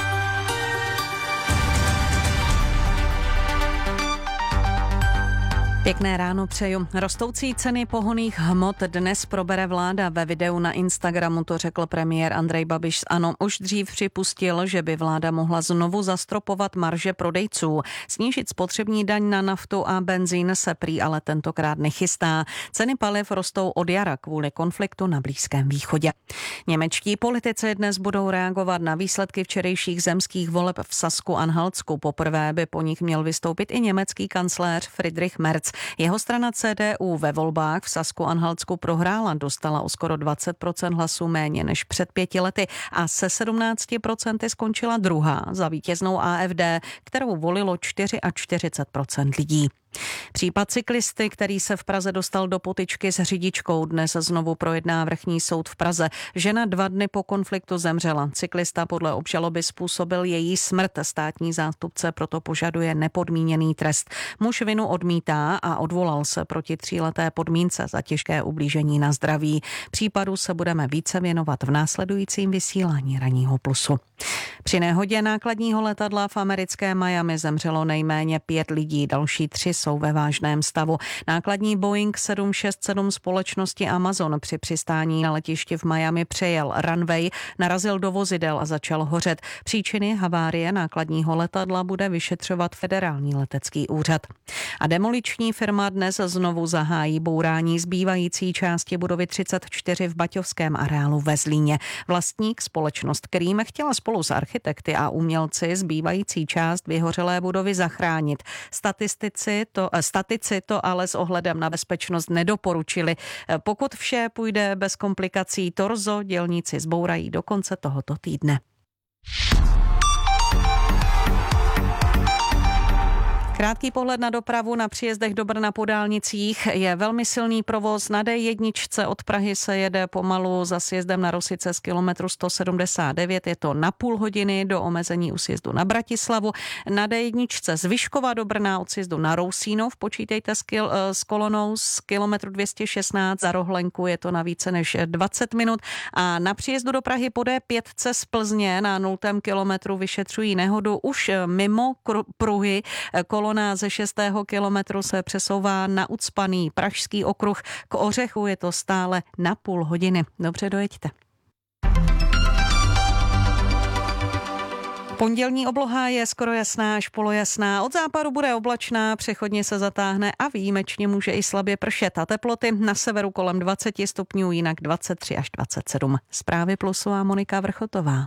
Pěkné ráno přeju. Rostoucí ceny pohonných hmot dnes probere vláda. Ve videu na Instagramu to řekl premiér Andrej Babiš z ANO. Už dřív připustil, že by vláda mohla znovu zastropovat marže prodejců. Snížit spotřební daň na naftu a benzín se prý ale tentokrát nechystá. Ceny paliv rostou od jara kvůli konfliktu na Blízkém východě. Němečtí politici dnes budou reagovat na výsledky včerejších zemských voleb v Sasku-Anhaltsku. Poprvé by po nich měl vystoupit i německý kancléř Friedrich Merz. Jeho strana C D U ve volbách v Sasku-Anhaltsku prohrála, dostala o skoro dvacet procent hlasů méně než před pěti lety a se sedmnáct procent skončila druhá za vítěznou A F D, kterou volilo čtyřicet čtyři procent lidí. Případ cyklisty, který se v Praze dostal do potyčky s řidičkou, dnes znovu projedná vrchní soud v Praze. Žena dva dny po konfliktu zemřela. Cyklista podle obžaloby způsobil její smrt. Státní zástupce proto požaduje nepodmíněný trest. Muž vinu odmítá a odvolal se proti tříleté podmínce za těžké ublížení na zdraví. Případu se budeme více věnovat v následujícím vysílání Ranního Plusu. Při nehodě nákladního letadla v americké Miami zemřelo nejméně pět lidí, další tři jsou ve vážném stavu. Nákladní Boeing sedm šest sedm společnosti Amazon při přistání na letišti v Miami přejel runway, narazil do vozidel a začal hořet. Příčiny havárie nákladního letadla bude vyšetřovat Federální letecký úřad. A demoliční firma dnes znovu zahájí bourání zbývající části budovy třicet čtyři v baťovském areálu ve Zlíně. Vlastník, společnost Krým, chtěla spolu s architekty a umělci zbývající část vyhořelé budovy zachránit. Statistici to, statici to ale s ohledem na bezpečnost nedoporučili. Pokud vše půjde bez komplikací, torzo dělníci zbourají do konce tohoto týdne. Krátký pohled na dopravu na příjezdech do Brna po dálnicích. Je velmi silný provoz. Na D jedna od Prahy se jede pomalu za sjezdem na Rosice z kilometru sto sedmdesát devět. Je to na půl hodiny do omezení u sjezdu na Bratislavu. Na D jedna z Vyškova do Brna od sjezdu na Rousínov. Počítejte s, kil, s kolonou z kilometru dvě stě šestnáct. Za Rohlenku je to na více než dvacet minut. A na příjezdu do Prahy po D pět z Plzně na nultém kilometru vyšetřují nehodu už mimo pruhy. Kolona ze šestého kilometru se přesouvá na ucpaný Pražský okruh. K Ořechu je to stále na půl hodiny. Dobře, dojeďte. Pondělní obloha je skoro jasná až polojasná. Od západu bude oblačná, přechodně se zatáhne a výjimečně může i slabě pršet. A teploty na severu kolem dvacet stupňů, jinak dvacet tři až dvacet sedm. Zprávy Plusu a Monika Vrchotová.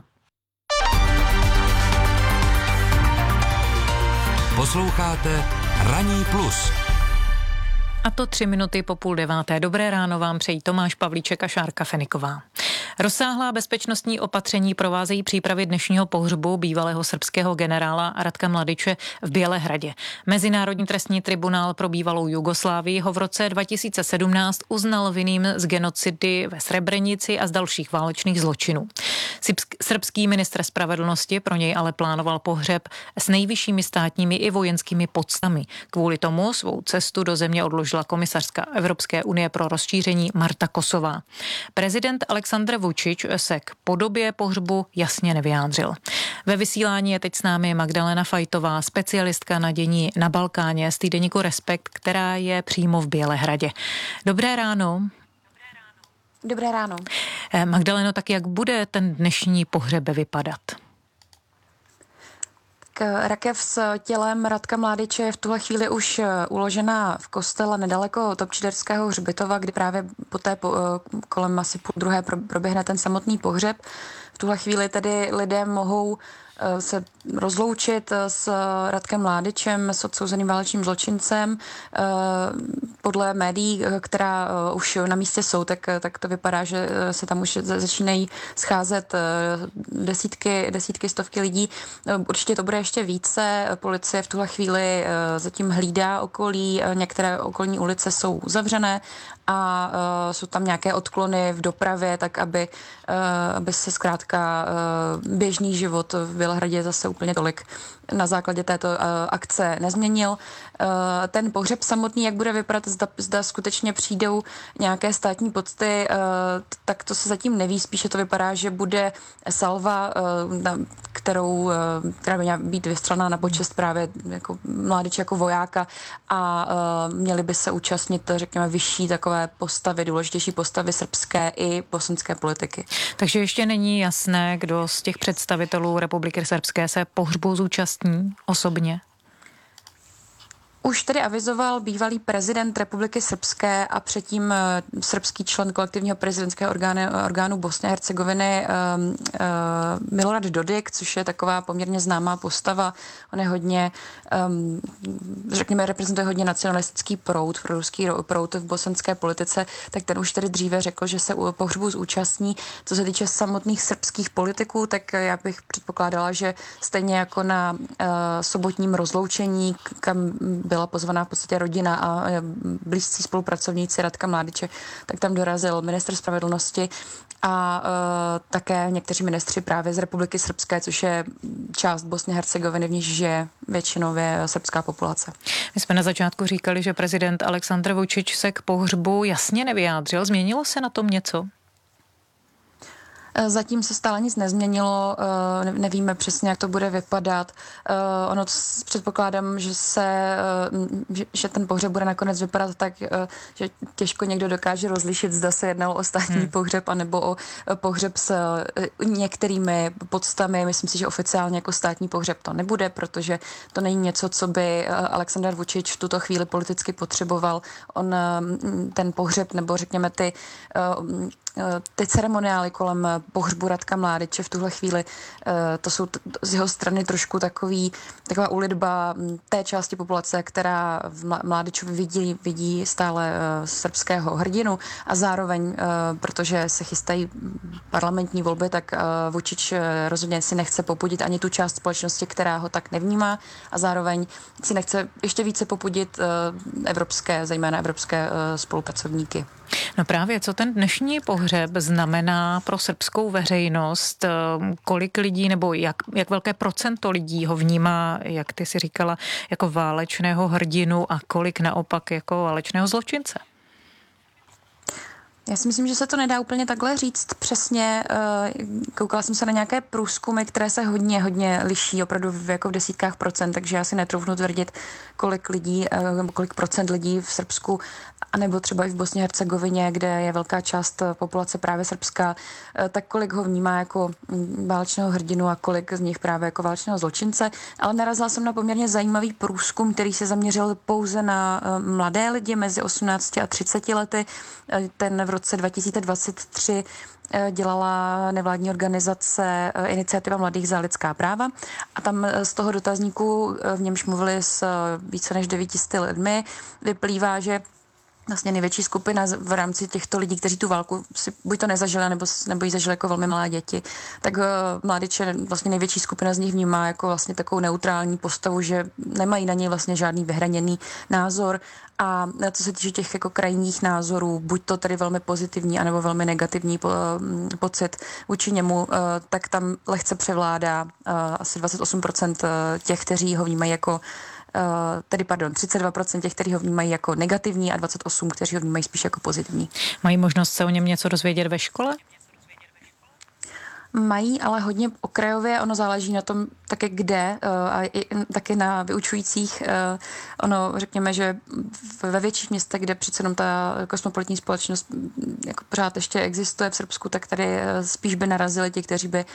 Posloucháte Ranní plus. A to tři minuty po půl deváté. Dobré ráno vám přejí Tomáš Pavlíček a Šárka Feniková. Rozsáhlá bezpečnostní opatření provázejí přípravy dnešního pohřbu bývalého srbského generála Ratka Mladiče v Bělehradě. Mezinárodní trestní tribunál pro bývalou Jugoslávii ho v roce dva tisíce sedmnáct uznal vinným z genocidy ve Srebrenici a z dalších válečných zločinů. Srbský ministr spravedlnosti pro něj ale plánoval pohřeb s nejvyššími státními i vojenskými podstami. Kvůli tomu svou cestu do země odložila komisařka Evropské unie pro rozšíření Marta Kosová. Prezident Aleksandr Vučić se k podobě pohřbu jasně nevyjádřil. Ve vysílání je teď s námi Magdalena Fajtová, specialistka na dění na Balkáně z týdeníku Respekt, která je přímo v Bělehradě. Dobré ráno. Dobré ráno. Magdaleno, tak jak bude ten dnešní pohřeb vypadat? Rakev s tělem Ratka Mladiče je v tuhle chvíli už uložena v kostele nedaleko Topčiderského hřbitova, kdy právě poté po, kolem asi půl druhé proběhne ten samotný pohřeb. V tuhle chvíli tedy lidé mohou se rozloučit s Radkem Mladičem, s odsouzeným válečným zločincem. Podle médií, která už na místě jsou, tak, tak to vypadá, že se tam už začínají scházet desítky, desítky, stovky lidí. Určitě to bude ještě více. Policie v tuhle chvíli zatím hlídá okolí, některé okolní ulice jsou uzavřené a uh, jsou tam nějaké odklony v dopravě, tak aby, uh, aby se zkrátka uh, běžný život v Bělehradě zase úplně tolik na základě této uh, akce nezměnil. Uh, ten pohřeb samotný, jak bude vypadat, zda, zda skutečně přijdou nějaké státní pocty, uh, tak to se zatím neví. Spíše to vypadá, že bude salva, uh, na, kterou, uh, která by měla být vystřelená na počest právě jako Mladiče jako vojáka a uh, měli by se účastnit, řekněme, vyšší takové postavy, důležitější postavy srbské i bosenské politiky. Takže ještě není jasné, kdo z těch představitelů Republiky srbské se pohřbu zúčastní osobně? Už tedy avizoval bývalý prezident Republiky srbské a předtím srbský člen kolektivního prezidentského orgánu, orgánu Bosny a Hercegoviny um, uh, Milorad Dodik, což je taková poměrně známá postava. On je hodně, um, řekněme, reprezentuje hodně nacionalistický proud, proruský proud v bosenské politice, tak ten už tedy dříve řekl, že se u pohřbu zúčastní. Co se týče samotných srbských politiků, tak já bych předpokládala, že stejně jako na uh, sobotním rozloučení, kam byla pozvaná v podstatě rodina a blízcí spolupracovníci Radka Mladiče, tak tam dorazil ministr spravedlnosti a uh, také někteří ministři právě z Republiky srbské, což je část Bosny a Hercegoviny, v níž žije většinově srbská populace. My jsme na začátku říkali, že prezident Aleksandr Vučić se k pohřbu jasně nevyjádřil. Změnilo se na tom něco? Zatím se stále nic nezměnilo, nevíme přesně, jak to bude vypadat. Ono předpokládám, že se, že ten pohřeb bude nakonec vypadat tak, že těžko někdo dokáže rozlišit, zda se jednalo o státní hmm. pohřeb anebo o pohřeb s některými podstami. Myslím si, že oficiálně jako státní pohřeb to nebude, protože to není něco, co by Alexander Vučić v tuto chvíli politicky potřeboval. On ten pohřeb, nebo řekněme ty ty ceremoniály kolem pohřbu Radka Mládiče v tuhle chvíli, to jsou z jeho strany trošku takový, taková ulitba té části populace, která v Mládičovi vidí, vidí stále srbského hrdinu a zároveň, protože se chystají parlamentní volby, tak Vučić rozhodně si nechce popudit ani tu část společnosti, která ho tak nevnímá a zároveň si nechce ještě více popudit evropské, zejména evropské spolupracovníky. No právě, co ten dnešní pohřeb znamená pro srbskou veřejnost, kolik lidí nebo jak, jak velké procento lidí ho vnímá, jak ty si říkala, jako válečného hrdinu a kolik naopak jako válečného zločince? Já si myslím, že se to nedá úplně takhle říct přesně. Koukala jsem se na nějaké průzkumy, které se hodně, hodně liší, opravdu v, jako v desítkách procent, takže já si netroufnu tvrdit, kolik lidí, kolik procent lidí v Srbsku, anebo třeba i v Bosně a Hercegovině, kde je velká část populace právě srbská, tak kolik ho vnímá jako válečného hrdinu a kolik z nich právě jako válečného zločince. Ale narazila jsem na poměrně zajímavý průzkum, který se zaměřil pouze na mladé lidi mezi osmnácti a třiceti lety. Ten v roce dva tisíce dvacet tři dělala nevládní organizace Iniciativa mladých za lidská práva a tam z toho dotazníku, v němž mluvili s více než devěti sty lidmi, vyplývá, že vlastně největší skupina v rámci těchto lidí, kteří tu válku si buď to nezažili, nebo, nebo ji zažili jako velmi malé děti, tak uh, Mládiče vlastně největší skupina z nich vnímá jako vlastně takovou neutrální postavu, že nemají na něj vlastně žádný vyhraněný názor a co se týče těch jako krajních názorů, buď to tedy velmi pozitivní, anebo velmi negativní po, um, pocit vůči němu, uh, tak tam lehce převládá uh, asi dvacet osm procent těch, kteří ho vnímají jako Uh, tedy pardon, třicet dva procent těch, kteří ho vnímají jako negativní a dvacet osm procent, kteří ho vnímají spíš jako pozitivní. Mají možnost se o něm něco dozvědět ve škole? Mají, ale hodně okrajově, ono záleží na tom také kde a i taky na vyučujících. Ono, řekněme, že ve větších městech, kde přece jenom ta kosmopolitní společnost jako pořád ještě existuje v Srbsku, tak tady spíš by narazili ti, kteří by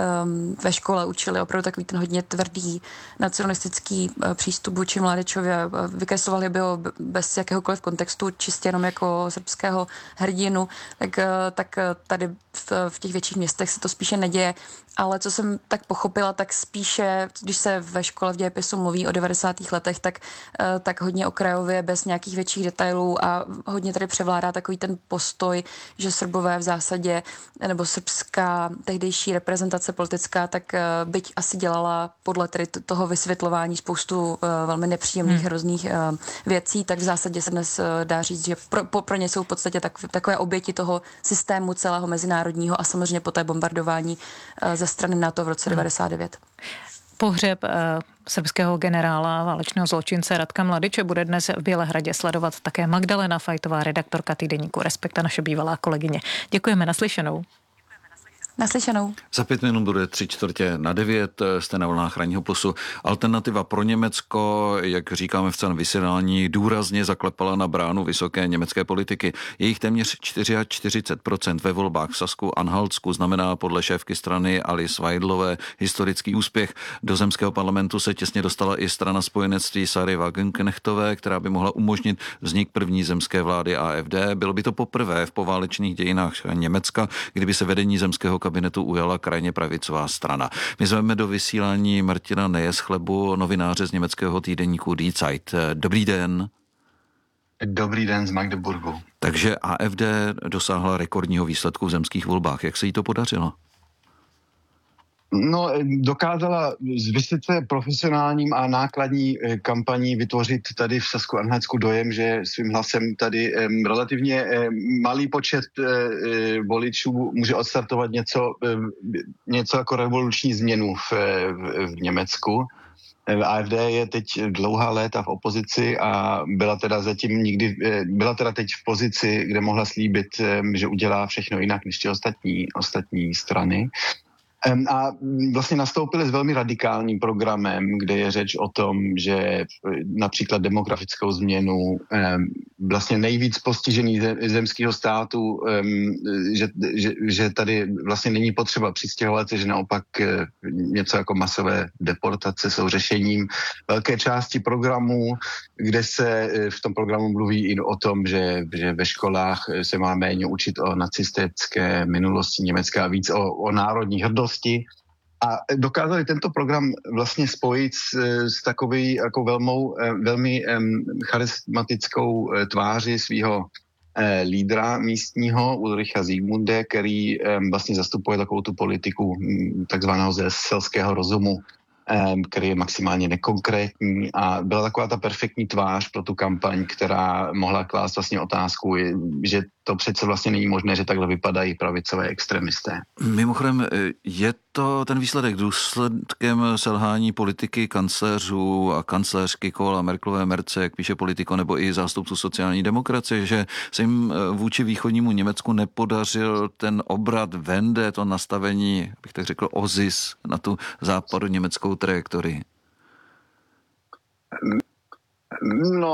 ve škole učili opravdu takový ten hodně tvrdý nacionalistický přístup vůči Mládičovi a vykreslovali by ho bez jakéhokoliv kontextu, čistě jenom jako srbského hrdinu, tak, tak tady v, v těch větších městech se to spíše neděje, ale co jsem tak pochopila, tak spíše, když se ve škole v dějepisu mluví o devadesátých letech, tak, tak hodně okrajově, bez nějakých větších detailů a hodně tady převládá takový ten postoj, že Srbové v zásadě, nebo srbská tehdejší reprezentace politická, tak byť asi dělala podle tedy toho vysvětlování spoustu velmi nepříjemných, hmm. hrozných věcí, tak v zásadě se dnes dá říct, že pro, pro ně jsou v podstatě tak, takové oběti toho systému celého mezinárodního a samozřejmě po té bombardování ze strany NATO v roce devadesát devět. Pohřeb uh, srbského generála, válečného zločince Radka Mladiče bude dnes v Bělehradě sledovat také Magdalena Fajtová, redaktorka týdeníku Respekt a naše bývalá kolegyně. Děkujeme, naslyšenou. Naslyšenou. Za pět minut bude tři čtvrtě na devět, jste na vlnách Ranního plusu. Alternativa pro Německo, jak říkáme v celém vysílání, důrazně zaklepala na bránu vysoké německé politiky. Jejich téměř čtyřicet čtyři procent ve volbách v Sasku Anhaltsku znamená podle šéfky strany Alice Weidlové historický úspěch. Do zemského parlamentu se těsně dostala i strana spojenectví Sary Wagenknechtové, která by mohla umožnit vznik první zemské vlády A F D. Bylo by to poprvé v poválečných dějinách Německa, kdyby se vedení zemského kabinetu ujala krajně pravicová strana. My zveme do vysílání Martina Nejeschlebu, novináře z německého týdeníku Die Zeit. Dobrý den. Dobrý den z Magdeburgu. Takže A F D dosáhla rekordního výsledku v zemských volbách. Jak se jí to podařilo? No, dokázala s vysoce profesionálním a nákladní kampaní vytvořit tady v Sasku Anhaltsku dojem, že svým hlasem tady um, relativně um, malý počet uh, voličů může odstartovat něco, um, něco jako revoluční změnu v, v, v Německu. A F D je teď dlouhá léta v opozici a byla teda zatím nikdy, byla teda teď v pozici, kde mohla slíbit, že udělá všechno jinak než ty ostatní, ostatní strany. A vlastně nastoupili s velmi radikálním programem, kde je řeč o tom, že například demografickou změnu vlastně nejvíc postižený zemského státu, že, že, že tady vlastně není potřeba přistěhovat, že naopak něco jako masové deportace jsou řešením velké části programu, kde se v tom programu mluví i o tom, že, že ve školách se má méně učit o nacistické minulosti Německa a víc o, o národní hrdosti. A dokázali tento program vlastně spojit s, s takový jako velmou, velmi um, charismatickou tváři svého eh, lídra místního Ulricha Ziemunde, který um, vlastně zastupuje takovou tu politiku um, takzvaného ze selského rozumu, um, který je maximálně nekonkrétní a byla taková ta perfektní tvář pro tu kampaň, která mohla klást vlastně otázku, že to přece vlastně není možné, že takhle vypadají pravicové extremisté. Mimochodem, je to ten výsledek důsledkem selhání politiky kancléřů a kancléřky Kohla, Merkelové, Merce, jak píše Politico, nebo i zástupců sociální demokracie, že se jim vůči východnímu Německu nepodařil ten obrat Wende, to nastavení, bych tak řekl, ozis na tu západu německou trajektorii? No,